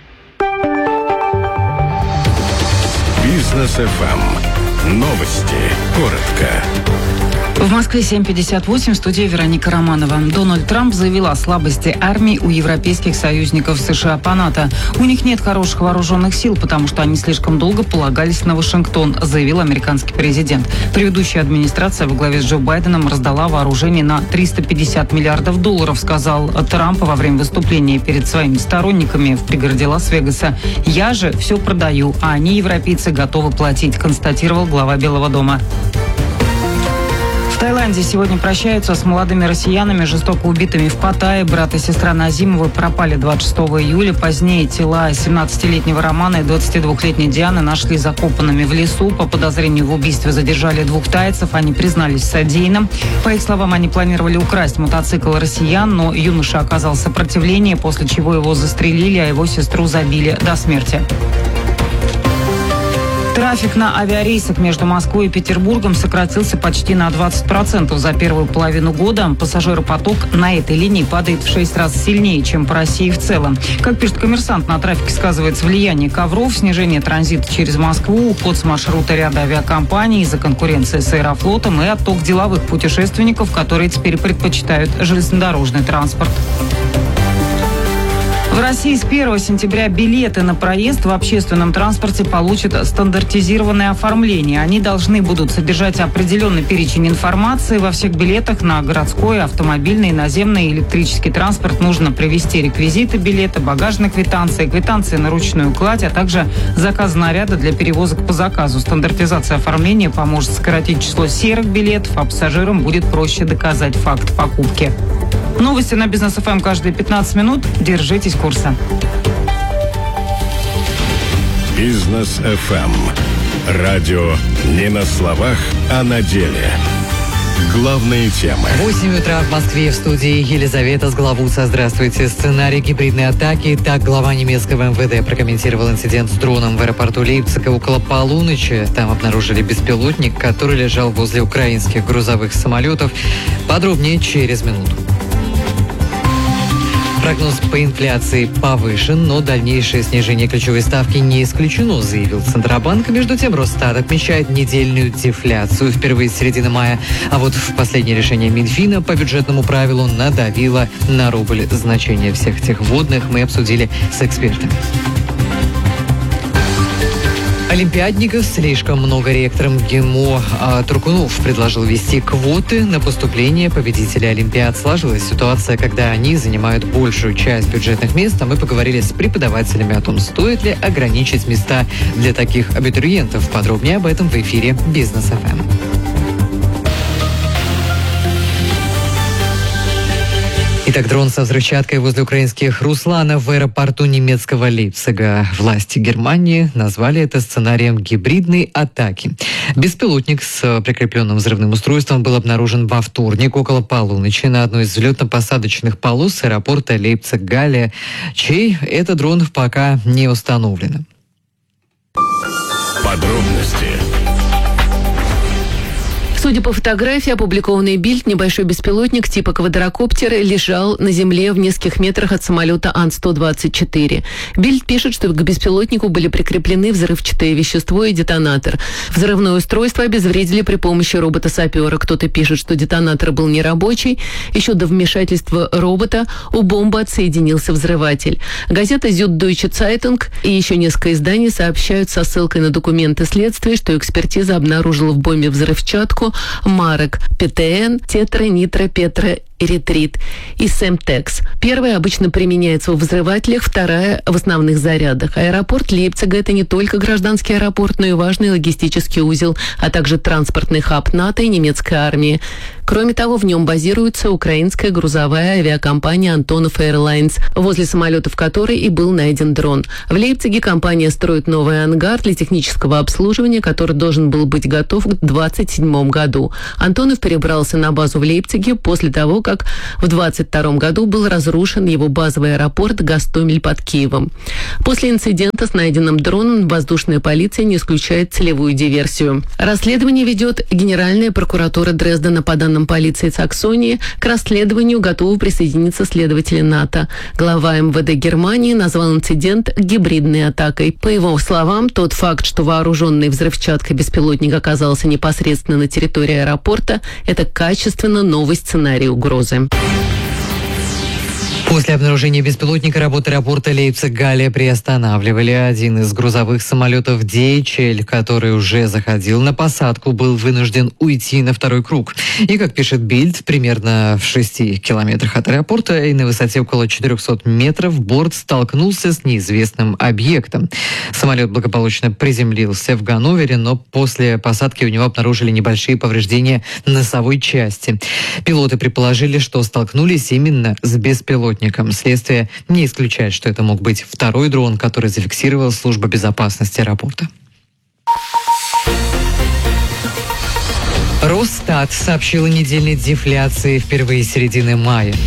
Бизнес эф эм. Новости. Коротко. В Москве семь пятьдесят восемь, в студии Вероника Романова. Дональд Трамп заявил о слабости армии у европейских союзников США по НАТО. У них нет хороших вооруженных сил, потому что они слишком долго полагались на Вашингтон, заявил американский президент. Предыдущая администрация во главе с Джо Байденом раздала вооружение на триста пятьдесят миллиардов долларов, сказал Трамп во время выступления перед своими сторонниками в пригороде Лас-Вегаса. «Я же все продаю, а они, европейцы, готовы платить», констатировал глава Белого дома. В Таиланде сегодня прощаются с молодыми россиянами, жестоко убитыми в Паттайе. Брат и сестра Назимовы пропали двадцать шестого июля. Позднее тела семнадцатилетнего Романа и двадцатидвухлетней Дианы нашли закопанными в лесу. По подозрению в убийстве задержали двух тайцев. Они признались в содеянном. По их словам, они планировали украсть мотоцикл россиян, но юноша оказал сопротивление, после чего его застрелили, а его сестру забили до смерти. Трафик на авиарейсах между Москвой и Петербургом сократился почти на двадцать процентов за первую половину года. Пассажиропоток на этой линии падает в шесть раз сильнее, чем по России в целом. Как пишет «Коммерсант», на трафике сказывается влияние ковров, снижение транзита через Москву, уход с маршрута ряда авиакомпаний из-за конкуренции с Аэрофлотом и отток деловых путешественников, которые теперь предпочитают железнодорожный транспорт. В России с первого сентября билеты на проезд в общественном транспорте получат стандартизированное оформление. Они должны будут содержать определенный перечень информации. Во всех билетах на городской, автомобильный, наземный и электрический транспорт нужно привести реквизиты билета, багажные квитанции, квитанции на ручную кладь, а также заказ наряда для перевозок по заказу. Стандартизация оформления поможет сократить число серых билетов, а пассажирам будет проще доказать факт покупки. Новости на Бизнес эф эм каждые пятнадцать минут. Держитесь курса. Бизнес эф эм. Радио не на словах, а на деле. Главные темы. восемь утра в Москве, в студии Елизавета Сглавуца. Здравствуйте. Сценарий гибридной атаки. Так глава немецкого эм вэ дэ прокомментировал инцидент с дроном в аэропорту Лейпцига около полуночи. Там обнаружили беспилотник, который лежал возле украинских грузовых самолетов. Подробнее через минуту. Прогноз по инфляции повышен, но дальнейшее снижение ключевой ставки не исключено, заявил Центробанк. Между тем, Росстат отмечает недельную дефляцию впервые с середины мая. А вот в последнее решение Минфина по бюджетному правилу надавило на рубль. Значение всех этих вводных мы обсудили с экспертами. Олимпиадников слишком много. Ректором ГИМО а, Туркунов предложил ввести квоты на поступление победителей Олимпиад. Сложилась ситуация, когда они занимают большую часть бюджетных мест, а мы поговорили с преподавателями о том, стоит ли ограничить места для таких абитуриентов. Подробнее об этом в эфире Бизнес эф эм. Итак, дрон со взрывчаткой возле украинских Русланов в аэропорту немецкого Лейпцига. Власти Германии назвали это сценарием гибридной атаки. Беспилотник с прикрепленным взрывным устройством был обнаружен во вторник около полуночи на одной из взлетно-посадочных полос аэропорта Лейпциг-Галле. Чей это дрон пока не установлено. Подробности. Судя по фотографии, опубликованной Бильд, небольшой беспилотник типа квадрокоптера лежал на земле в нескольких метрах от самолета Ан сто двадцать четыре. Бильд пишет, что к беспилотнику были прикреплены взрывчатое вещество и детонатор. Взрывное устройство обезвредили при помощи робота-сапера. Кто-то пишет, что детонатор был нерабочий. Еще до вмешательства робота у бомбы отсоединился взрыватель. Газета «Süddeutsche Zeitung» и еще несколько изданий сообщают со ссылкой на документы следствия, что экспертиза обнаружила в бомбе взрывчатку марок пэ тэ эн, тетра, нитро, петро Эритрит и Семтекс. Первая обычно применяется в взрывателях, вторая в основных зарядах. Аэропорт Лейпцига – это не только гражданский аэропорт, но и важный логистический узел, а также транспортный хаб НАТО и немецкой армии. Кроме того, в нем базируется украинская грузовая авиакомпания «Антонов Airlines», возле самолетов которой и был найден дрон. В Лейпциге компания строит новый ангар для технического обслуживания, который должен был быть готов к двадцать седьмому году. Антонов перебрался на базу в Лейпциге после того, как в двадцать втором году был разрушен его базовый аэропорт Гостомель под Киевом. После инцидента с найденным дроном воздушная полиция не исключает целевую диверсию. Расследование ведет Генеральная прокуратура Дрездена. По данным полиции Саксонии, к расследованию готовы присоединиться следователи НАТО. Глава эм вэ дэ Германии назвал инцидент гибридной атакой. По его словам, тот факт, что вооруженный взрывчаткой беспилотник оказался непосредственно на территории аэропорта, это качественно новый сценарий угрозы. После обнаружения беспилотника работы аэропорта Лейпциг-Галлия приостанавливали. Один из грузовых самолетов ди эйч эл, который уже заходил на посадку, был вынужден уйти на второй круг. И, как пишет Бильд, примерно в шести километрах от аэропорта и на высоте около четырехсот метров борт столкнулся с неизвестным объектом. Самолет благополучно приземлился в Ганновере, но после посадки у него обнаружили небольшие повреждения носовой части. Пилоты предположили, что столкнулись именно с беспилотником. Следствие не исключает, что это мог быть второй дрон, который зафиксировала служба безопасности аэропорта. Росстат сообщил о недельной дефляции впервые с середины мая.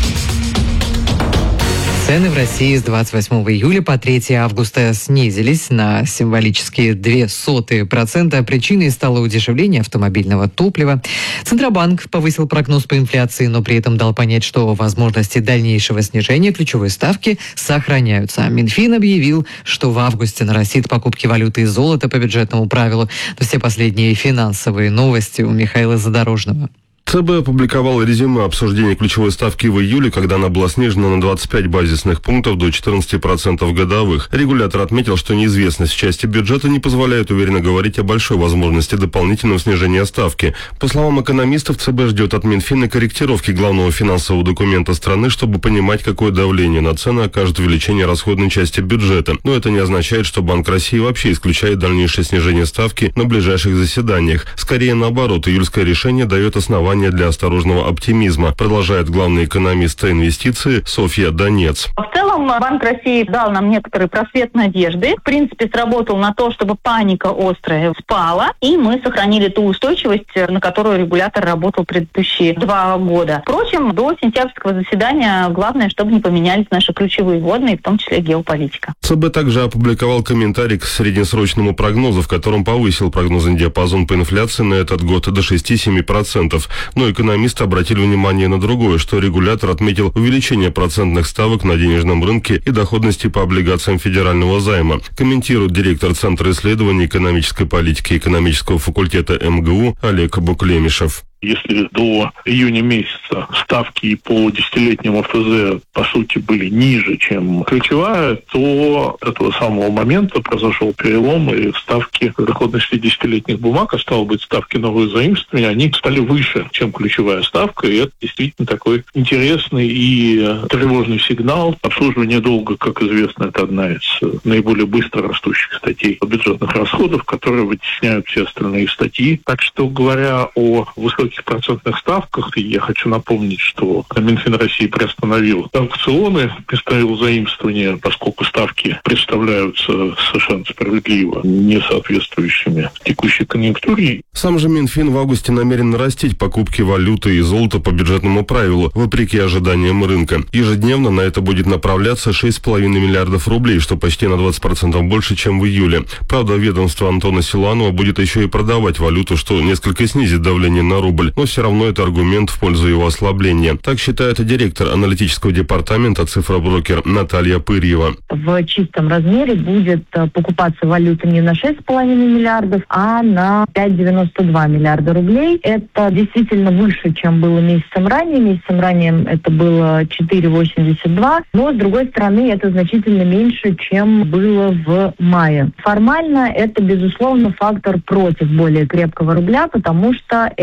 Цены в России с двадцать восьмого июля по третьего августа снизились на символические две сотые процента. Причиной стало удешевление автомобильного топлива. Центробанк повысил прогноз по инфляции, но при этом дал понять, что возможности дальнейшего снижения ключевой ставки сохраняются. Минфин объявил, что в августе нарастит покупки валюты и золота по бюджетному правилу. Все последние финансовые новости у Михаила Задорожного. ЦБ опубликовал резюме обсуждения ключевой ставки в июле, когда она была снижена на двадцать пять базисных пунктов до четырнадцати процентов годовых. Регулятор отметил, что неизвестность в части бюджета не позволяет уверенно говорить о большой возможности дополнительного снижения ставки. По словам экономистов, ЦБ ждет от Минфина корректировки главного финансового документа страны, чтобы понимать, какое давление на цены окажет увеличение расходной части бюджета. Но это не означает, что Банк России вообще исключает дальнейшее снижение ставки на ближайших заседаниях. Скорее наоборот, июльское решение дает основание для осторожного оптимизма, продолжает главный экономист инвестиций Софья Донец. В целом Банк России дал нам некоторый просвет надежды. В принципе, сработал на то, чтобы паника острая спала, и мы сохранили ту устойчивость, на которую регулятор работал предыдущие два года. Впрочем, до сентябрьского заседания главное, чтобы не поменялись наши ключевые вводные, в том числе геополитика. ЦБ также опубликовал комментарий к среднесрочному прогнозу, в котором повысил прогнозный диапазон по инфляции на этот год до шести-семи процентов. Но экономисты обратили внимание на другое, что регулятор отметил увеличение процентных ставок на денежном рынке и доходности по облигациям федерального займа. Комментирует директор Центра исследований экономической политики экономического факультета эм гэ у Олег Буклемишев. Если до июня месяца ставки по десятилетнему эф зэ, по сути, были ниже, чем ключевая, то с этого самого момента произошел перелом, и ставки доходности десятилетних бумаг, а стало быть, ставки новых заимствований, они стали выше, чем ключевая ставка, и это действительно такой интересный и тревожный сигнал. Обслуживание долга, как известно, это одна из наиболее быстро растущих статей бюджетных расходов, которые вытесняют все остальные статьи. Так что, говоря о высоких процентных ставках, и я хочу напомнить, что Минфин России приостановил аукционы, приостановил заимствования, поскольку ставки представляются совершенно справедливо не соответствующими текущей конъюнктуре. Сам же Минфин в августе намерен нарастить покупки валюты и золота по бюджетному правилу, вопреки ожиданиям рынка. Ежедневно на это будет направляться шесть с половиной миллиардов рублей, что почти на двадцать процентов больше, чем в июле. Правда, ведомство Антона Силуанова будет еще и продавать валюту, что несколько снизит давление на рубль. Но все равно это аргумент в пользу его ослабления. Так считает директор аналитического департамента «Цифроброкер» Наталья Пырьева. В чистом размере будет покупаться валюта не на шесть с половиной миллиардов, а на пять целых девяносто два миллиарда рублей. Это действительно выше, чем было месяцем ранее. Месяцем ранее это было четыре целых восемьдесят два. Но, с другой стороны, это значительно меньше, чем было в мае. Формально это, безусловно, фактор против более крепкого рубля, потому что это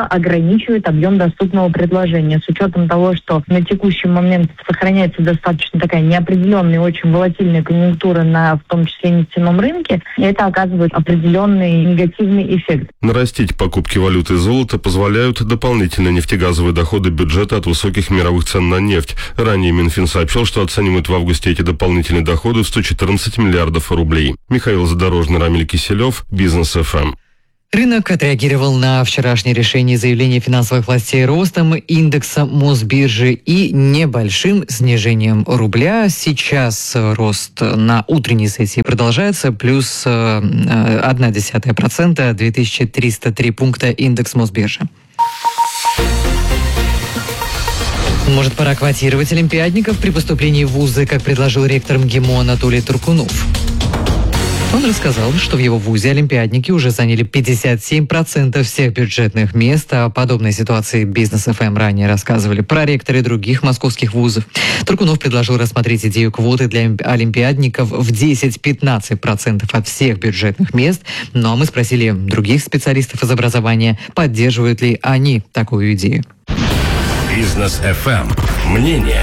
ограничивает объем доступного предложения. С учетом того, что на текущий момент сохраняется достаточно такая неопределенная и очень волатильная конъюнктура на, в том числе, нефтяном рынке, это оказывает определенный негативный эффект. Нарастить покупки валюты и золота позволяют дополнительные нефтегазовые доходы бюджета от высоких мировых цен на нефть. Ранее Минфин сообщил, что оценивает в августе эти дополнительные доходы в сто четырнадцать миллиардов рублей. Михаил Задорожный, Рамиль Киселев, Бизнес эф эм. Рынок отреагировал на вчерашнее решение заявления финансовых властей ростом индекса Мосбиржи и небольшим снижением рубля. Сейчас рост на утренней сессии продолжается, плюс ноль целых одна десятая процента, две тысячи триста три пункта индекс Мосбиржи. Может, пора квотировать олимпиадников при поступлении в вузы, как предложил ректор МГИМО Анатолий Туркунов. Он рассказал, что в его вузе олимпиадники уже заняли пятьдесят семь процентов всех бюджетных мест. О подобной ситуации Бизнес эф эм ранее рассказывали проректоры других московских вузов. Туркунов предложил рассмотреть идею квоты для олимпиадников в десять-пятнадцать процентов от всех бюджетных мест. Ну а мы спросили других специалистов из образования, поддерживают ли они такую идею. Бизнес эф эм. Мнение.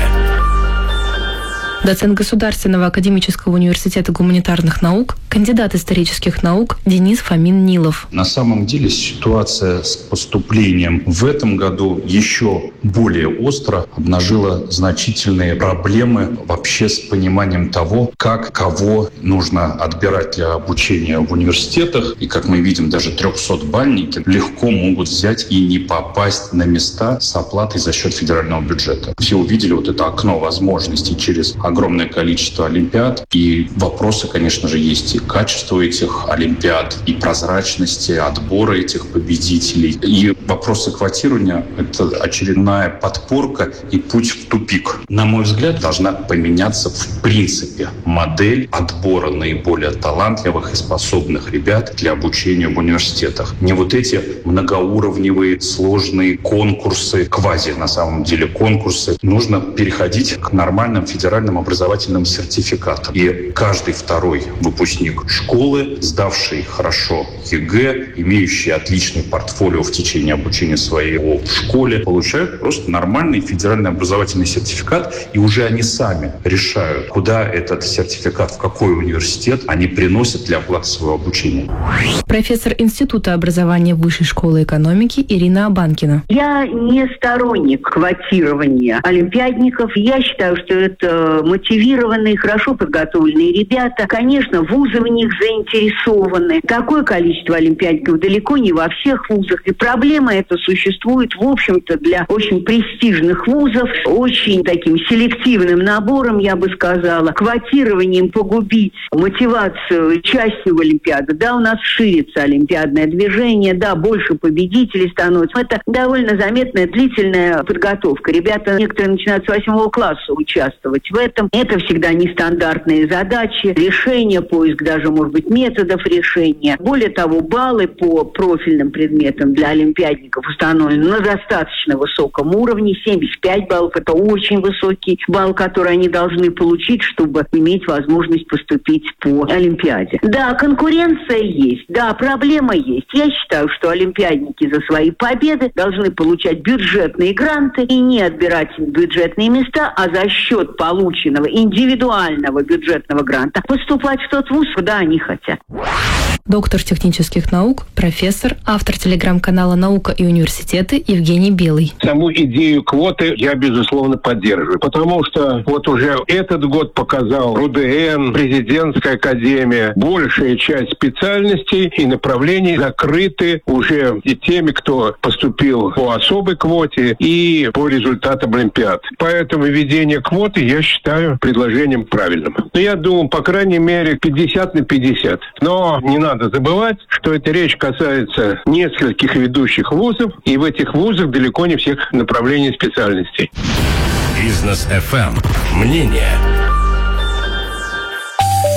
Доцент Государственного академического университета гуманитарных наук, кандидат исторических наук Денис Фомин-Нилов. На самом деле ситуация с поступлением в этом году еще более остро обнажила значительные проблемы вообще с пониманием того, как кого нужно отбирать для обучения в университетах. И, как мы видим, даже трехсотбальники легко могут взять и не попасть на места с оплатой за счет федерального бюджета. Все увидели вот это окно возможностей через огромное количество олимпиад. И вопросы, конечно же, есть и качество этих олимпиад, и прозрачности отбора этих победителей. И вопросы квотирования – это очередная подпорка и путь в тупик. На мой взгляд, должна поменяться в принципе модель отбора наиболее талантливых и способных ребят для обучения в университетах. Не вот эти многоуровневые сложные конкурсы, квази на самом деле конкурсы. Нужно переходить к нормальным федеральным образовательным сертификатам. И каждый второй выпускник школы, сдавший хорошо ЕГЭ, имеющий отличный портфолио в течение обучения своего в школе, получают просто нормальный федеральный образовательный сертификат, и уже они сами решают, куда этот сертификат, в какой университет они приносят для оплаты своего обучения. Профессор Института образования Высшей школы экономики Ирина Абанкина. Я не сторонник квотирования олимпиадников. Я считаю, что это мотивированные, хорошо подготовленные ребята. Конечно, вузы в них заинтересованы. Такое количество олимпиадников далеко не во всех вузах. И проблема эта существует, в общем-то, для очень престижных вузов, очень таким селективным набором, я бы сказала, квотированием погубить мотивацию участия в Олимпиаде. Да, у нас ширится олимпиадное движение, да, больше победителей становится. Это довольно заметная длительная подготовка. Ребята некоторые начинают с восьмого класса участвовать в этом. Это всегда нестандартные задачи, решения, поиск даже, может быть, методов решения. Более того, баллы по профильным предметам для олимпиадников установлены на достаточно высоком уровне. семьдесят пять баллов – это очень высокий балл, который они должны получить, чтобы иметь возможность поступить по Олимпиаде. Да, конкуренция есть, да, проблема есть. Я считаю, что олимпиадники за свои победы должны получать бюджетные гранты и не отбирать бюджетные места, а за счет полученного индивидуального бюджетного гранта поступать в тот вуз, куда они хотят. Доктор технических наук, профессор, автор телеграм-канала «Наука и университеты» Евгений Белый. Саму идею квоты я, безусловно, поддерживаю, потому что вот уже этот год показал РУДН, президентская академия, большая часть специальностей и направлений закрыты уже и теми, кто поступил по особой квоте и по результатам Олимпиад. Поэтому введение квоты я считаю предложением правильным. Но я думаю, по крайней мере, пятьдесят на пятьдесят. Но не надо Надо забывать, что эта речь касается нескольких ведущих вузов, и в этих вузах далеко не всех направлений специальностей. Бизнес эф эм. Мнение.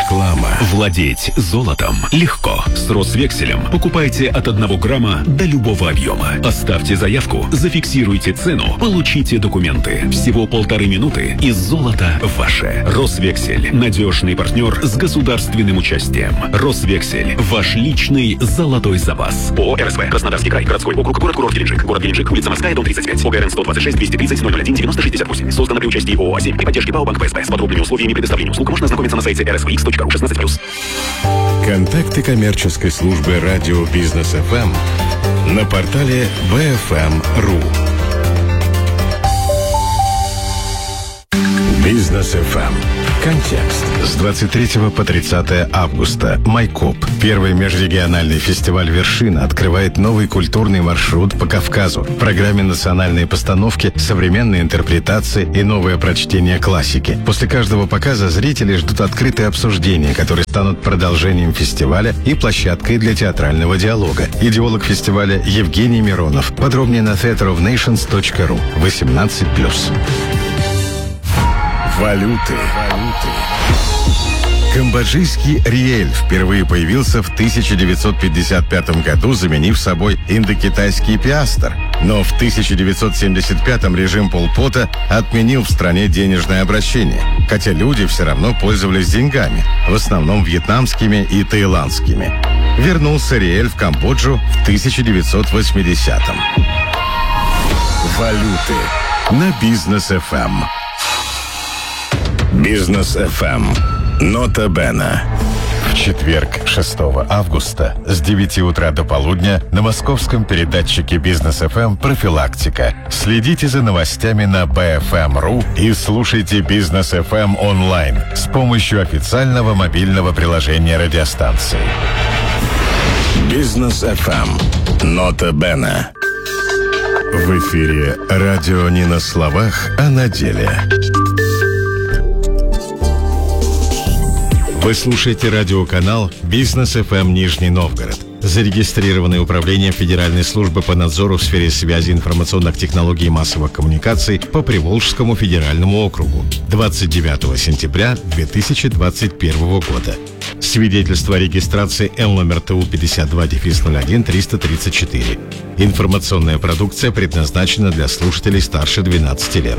Реклама. Владеть золотом легко. С Росвекселем покупайте от одного грамма до любого объема. Оставьте заявку, зафиксируйте цену, получите документы. Всего полторы минуты, и золото ваше. Росвексель. Надежный партнер с государственным участием. Росвексель. Ваш личный золотой запас. ООО РСВ. Краснодарский край. Городской округ. Город-курорт Геленджик. Город Геленджик. Улица Морская, дом тридцать пять. ОГРН сто двадцать шесть двести тридцать ноль ноль один девяносто шестьдесят восемь. Создано при участии ООО «Семь» при поддержке ПАО «Банк ПСБ». С подробными условиями предоставления услуг можно ознакомиться на сайте эр эс ви икс точка ру шестнадцать плюс. Контакты коммерческой службы радио Бизнес эф эм на портале би эф эм точка ру. Бизнес эф эм. Контекст. С двадцать третьего по тридцатое августа. Майкоп. Первый межрегиональный фестиваль «Вершина» открывает новый культурный маршрут по Кавказу. В программе национальные постановки, современные интерпретации и новое прочтение классики. После каждого показа зрители ждут открытые обсуждения, которые станут продолжением фестиваля и площадкой для театрального диалога. Идеолог фестиваля Евгений Миронов. Подробнее на theatre of nations точка ру. восемнадцать плюс. Валюты. Камбоджийский риэль впервые появился в тысяча девятьсот пятьдесят пятом году, заменив собой индокитайский пиастр. Но в тысяча девятьсот семьдесят пятом режим Пол Пота отменил в стране денежное обращение, хотя люди все равно пользовались деньгами, в основном вьетнамскими и таиландскими. Вернулся риэль в Камбоджу в тысяча девятьсот восьмидесятом. Валюты на Бизнес эф эм. Бизнес эф эм. Нота Бена. В четверг, шестого августа, с девяти утра до полудня на московском передатчике Бизнес эф эм «Профилактика». Следите за новостями на би эф эм точка ру и слушайте Бизнес эф эм онлайн с помощью официального мобильного приложения радиостанции. Бизнес эф эм. Нота Бена. В эфире радио не на словах, а на деле. Вы слушаете радиоканал «Бизнес эф эм Нижний Новгород», зарегистрированный управлением Федеральной службы по надзору в сфере связи, информационных технологий и массовых коммуникаций по Приволжскому федеральному округу двадцать девятого сентября две тысячи двадцать первого года. Свидетельство о регистрации Эл номер ТУ пятьдесят два ноль один триста тридцать четыре. Информационная продукция предназначена для слушателей старше двенадцати лет.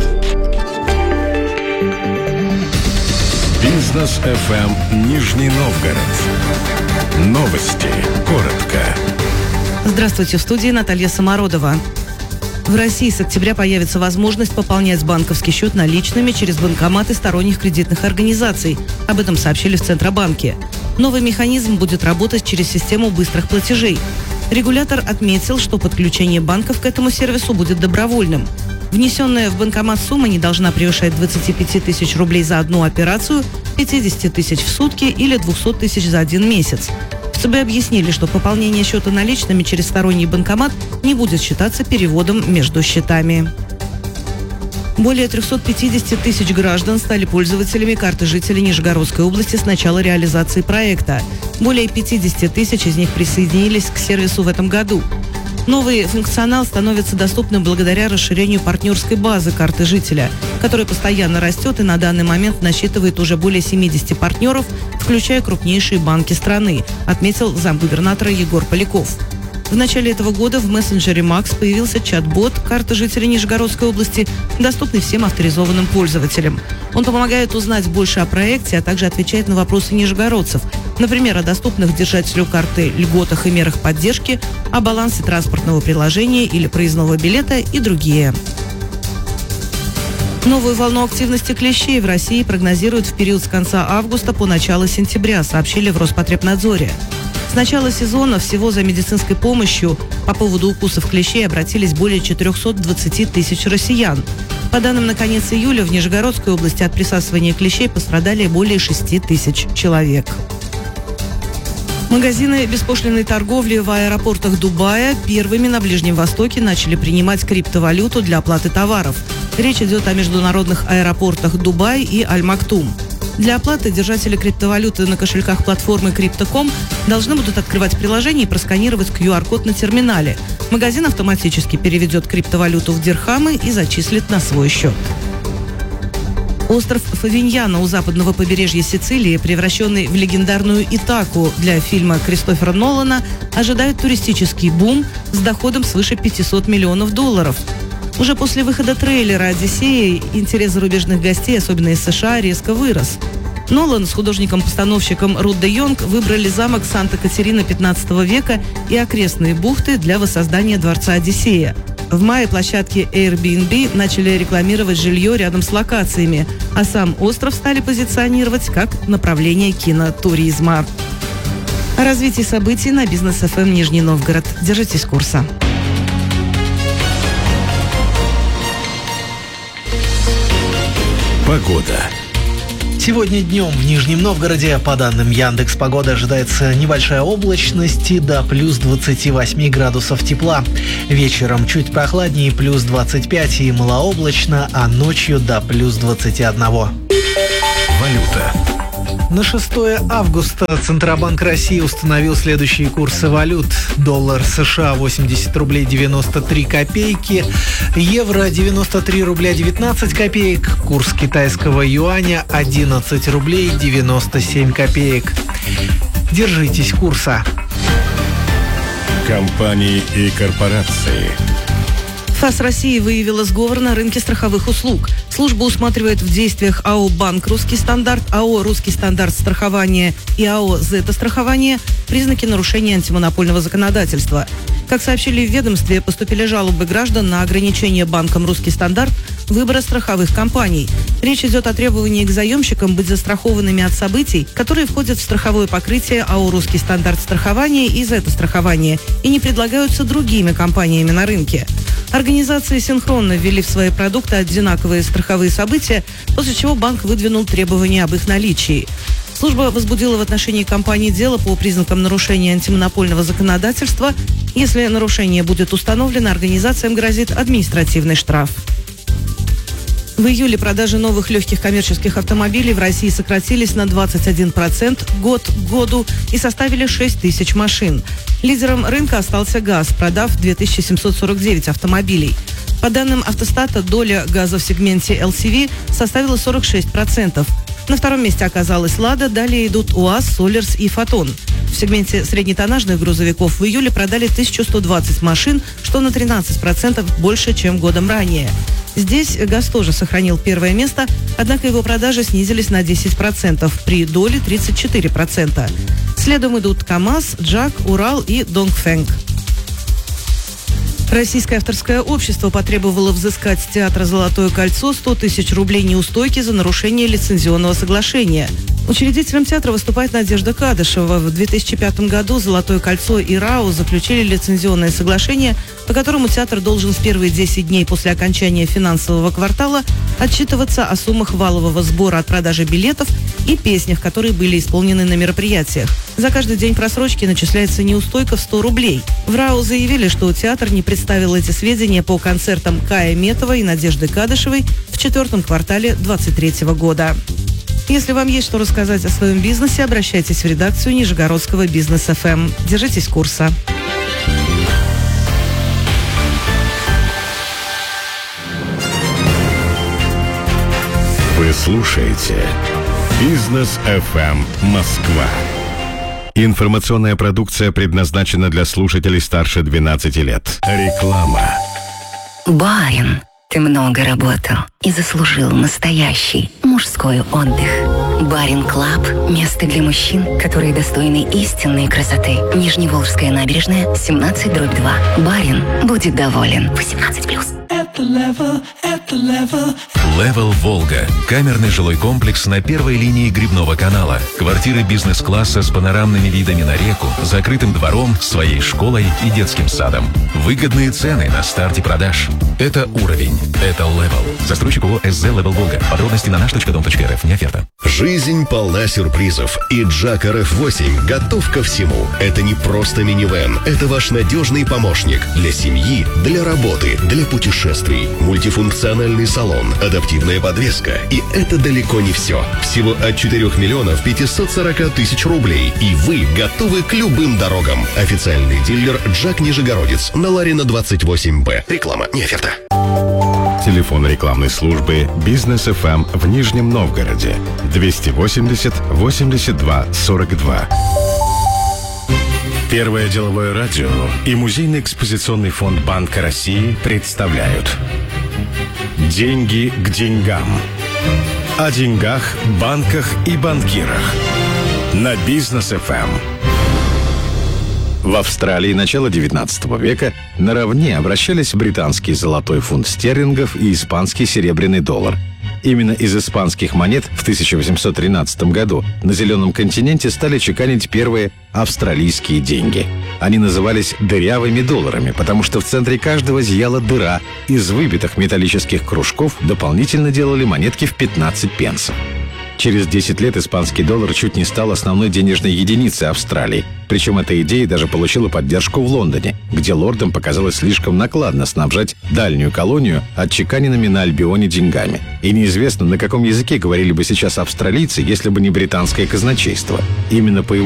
Бизнес эф эм Нижний Новгород. Новости. Коротко. Здравствуйте, в студии Наталья Самородова. В России с октября появится возможность пополнять банковский счет наличными через банкоматы сторонних кредитных организаций. Об этом сообщили в Центробанке. Новый механизм будет работать через систему быстрых платежей. Регулятор отметил, что подключение банков к этому сервису будет добровольным. Внесенная в банкомат сумма не должна превышать двадцать пять тысяч рублей за одну операцию, пятьдесят тысяч в сутки или двести тысяч за один месяц. В ЦБ объяснили, что пополнение счета наличными через сторонний банкомат не будет считаться переводом между счетами. Более триста пятьдесят тысяч граждан стали пользователями карты жителей Нижегородской области с начала реализации проекта. Более пятьдесят тысяч из них присоединились к сервису в этом году. Новый функционал становится доступным благодаря расширению партнерской базы карты жителя, которая постоянно растет и на данный момент насчитывает уже более семидесяти партнеров, включая крупнейшие банки страны, отметил замгубернатора Егор Поляков. В начале этого года в мессенджере Макс появился чат-бот «Карта жителей Нижегородской области», доступный всем авторизованным пользователям. Он помогает узнать больше о проекте, а также отвечает на вопросы нижегородцев. Например, о доступных держателю карты льготах и мерах поддержки, о балансе транспортного приложения или проездного билета и другие. Новую волну активности клещей в России прогнозируют в период с конца августа по начало сентября, сообщили в Роспотребнадзоре. С начала сезона всего за медицинской помощью по поводу укусов клещей обратились более четырехсот двадцати тысяч россиян. По данным на конец июля в Нижегородской области от присасывания клещей пострадали более шести тысяч человек. Магазины беспошлинной торговли в аэропортах Дубая первыми на Ближнем Востоке начали принимать криптовалюту для оплаты товаров. Речь идет о международных аэропортах Дубай и Аль-Мактум. Для оплаты держатели криптовалюты на кошельках платформы крипто точка ком должны будут открывать приложение и просканировать ку ар код на терминале. Магазин автоматически переведет криптовалюту в дирхамы и зачислит на свой счет. Остров Фавиньяно у западного побережья Сицилии, превращенный в легендарную Итаку для фильма Кристофера Нолана, ожидает туристический бум с доходом свыше пятьсот миллионов долларов. Уже после выхода трейлера «Одиссея» интерес зарубежных гостей, особенно из США, резко вырос. Нолан с художником-постановщиком Рут де Йонг выбрали замок Санта-Катерина пятнадцатого века и окрестные бухты для воссоздания дворца Одиссея. В мае площадки Airbnb начали рекламировать жилье рядом с локациями, а сам остров стали позиционировать как направление кинотуризма. О развитии событий на Бизнес эф эм Нижний Новгород. Держитесь курса. Погода. Сегодня днем в Нижнем Новгороде, по данным Яндекс.Погоды, ожидается небольшая облачность и до плюс двадцати восьми градусов тепла. Вечером чуть прохладнее, плюс двадцать пять и малооблачно, а ночью до плюс двадцати одного. Валюта. На шестое августа Центробанк России установил следующие курсы валют. Доллар США восемьдесят рублей девяносто три копейки, евро девяносто три рубля девятнадцать копеек, курс китайского юаня одиннадцать рублей девяносто семь копеек. Держитесь курса. Компании и корпорации. ФАС России выявила сговор на рынке страховых услуг. Служба усматривает в действиях АО «Банк Русский стандарт», АО «Русский стандарт страхования» и АО «Зета-страхование» признаки нарушения антимонопольного законодательства. Как сообщили в ведомстве, поступили жалобы граждан на ограничение банком «Русский стандарт» выбора страховых компаний. Речь идет о требовании к заемщикам быть застрахованными от событий, которые входят в страховое покрытие АО «Русский стандарт страхования» и «Зета-страхование» и не предлагаются другими компаниями на рынке. Организации синхронно ввели в свои продукты одинаковые страховые события, после чего банк выдвинул требования об их наличии. Служба возбудила в отношении компании дело по признакам нарушения антимонопольного законодательства. Если нарушение будет установлено, организациям грозит административный штраф. В июле продажи новых легких коммерческих автомобилей в России сократились на двадцать один процент год к году и составили шесть тысяч машин. Лидером рынка остался ГАЗ, продав две тысячи семьсот сорок девять автомобилей. По данным Автостата, доля ГАЗа в сегменте эл си ви составила сорок шесть процентов. На втором месте оказалась «Лада», далее идут УАЗ, «Солерс» и «Фотон». В сегменте среднетоннажных грузовиков в июле продали тысячу сто двадцать машин, что на тринадцать процентов больше, чем годом ранее. Здесь ГАЗ тоже сохранил первое место, однако его продажи снизились на десять процентов, при доле тридцать четыре процента. Следом идут КАМАЗ, Джак, Урал и Донгфэнг. Российское авторское общество потребовало взыскать с театра «Золотое кольцо» сто тысяч рублей неустойки за нарушение лицензионного соглашения. Учредителем театра выступает Надежда Кадышева. В две тысячи пятом году «Золотое кольцо» и РАО заключили лицензионное соглашение, по которому театр должен в первые десять дней после окончания финансового квартала отчитываться о суммах валового сбора от продажи билетов и песнях, которые были исполнены на мероприятиях. За каждый день просрочки начисляется неустойка в сто рублей. В РАО заявили, что театр не представил эти сведения по концертам Кая Метова и Надежды Кадышевой в четвертом квартале двадцать третьего года. Если вам есть что рассказать о своем бизнесе, обращайтесь в редакцию Нижегородского Бизнес эф эм. Держитесь курса. Вы слушаете Бизнес эф эм Москва. Информационная продукция предназначена для слушателей старше двенадцати лет. Реклама. Барин, ты много работал и заслужил настоящий мужской отдых. Барин Клаб – место для мужчин, которые достойны истинной красоты. Нижневолжская набережная, семнадцать дробь два. Барин будет доволен. восемнадцать плюс. Это Level, это Level. Level Волга. Камерный жилой комплекс на первой линии Грибного канала. Квартиры бизнес-класса с панорамными видами на реку, закрытым двором, своей школой и детским садом. Выгодные цены на старте продаж. Это уровень. Это Level. Застройщик ООО СЗ Level Волга. Подробности на наш точка дом точка эр эф. Не оферта. Жизнь полна сюрпризов. И Джак эр эф восемь готов ко всему. Это не просто минивэн. Это ваш надежный помощник для семьи, для работы, для путешествий. Мультифункциональный салон, адаптивная подвеска. И это далеко не все. Всего от четырёх миллионов пятисот сорока тысяч рублей. И вы готовы к любым дорогам. Официальный дилер Джак Нижегородец на Ларина двадцать восемь Б. Реклама, не оферта. Телефон рекламной службы «Бизнес эф эм» в Нижнем Новгороде двести восемьдесят восемьдесят два сорок два. Первое деловое радио и Музейный экспозиционный фонд Банка России представляют «Деньги к деньгам». О деньгах, банках и банкирах. На Бизнес эф эм. В Австралии начала девятнадцатого века наравне обращались британский золотой фунт стерлингов и испанский серебряный доллар. Именно из испанских монет в тысяча восемьсот тринадцатом году на Зеленом континенте стали чеканить первые австралийские деньги. Они назывались дырявыми долларами, потому что в центре каждого зияла дыра. Из выбитых металлических кружков дополнительно делали монетки в пятнадцать пенсов. Через десять лет испанский доллар чуть не стал основной денежной единицей Австралии. Причем эта идея даже получила поддержку в Лондоне, где лордам показалось слишком накладно снабжать дальнюю колонию отчеканенными на Альбионе деньгами. И неизвестно, на каком языке говорили бы сейчас австралийцы, если бы не британское казначейство. Именно по его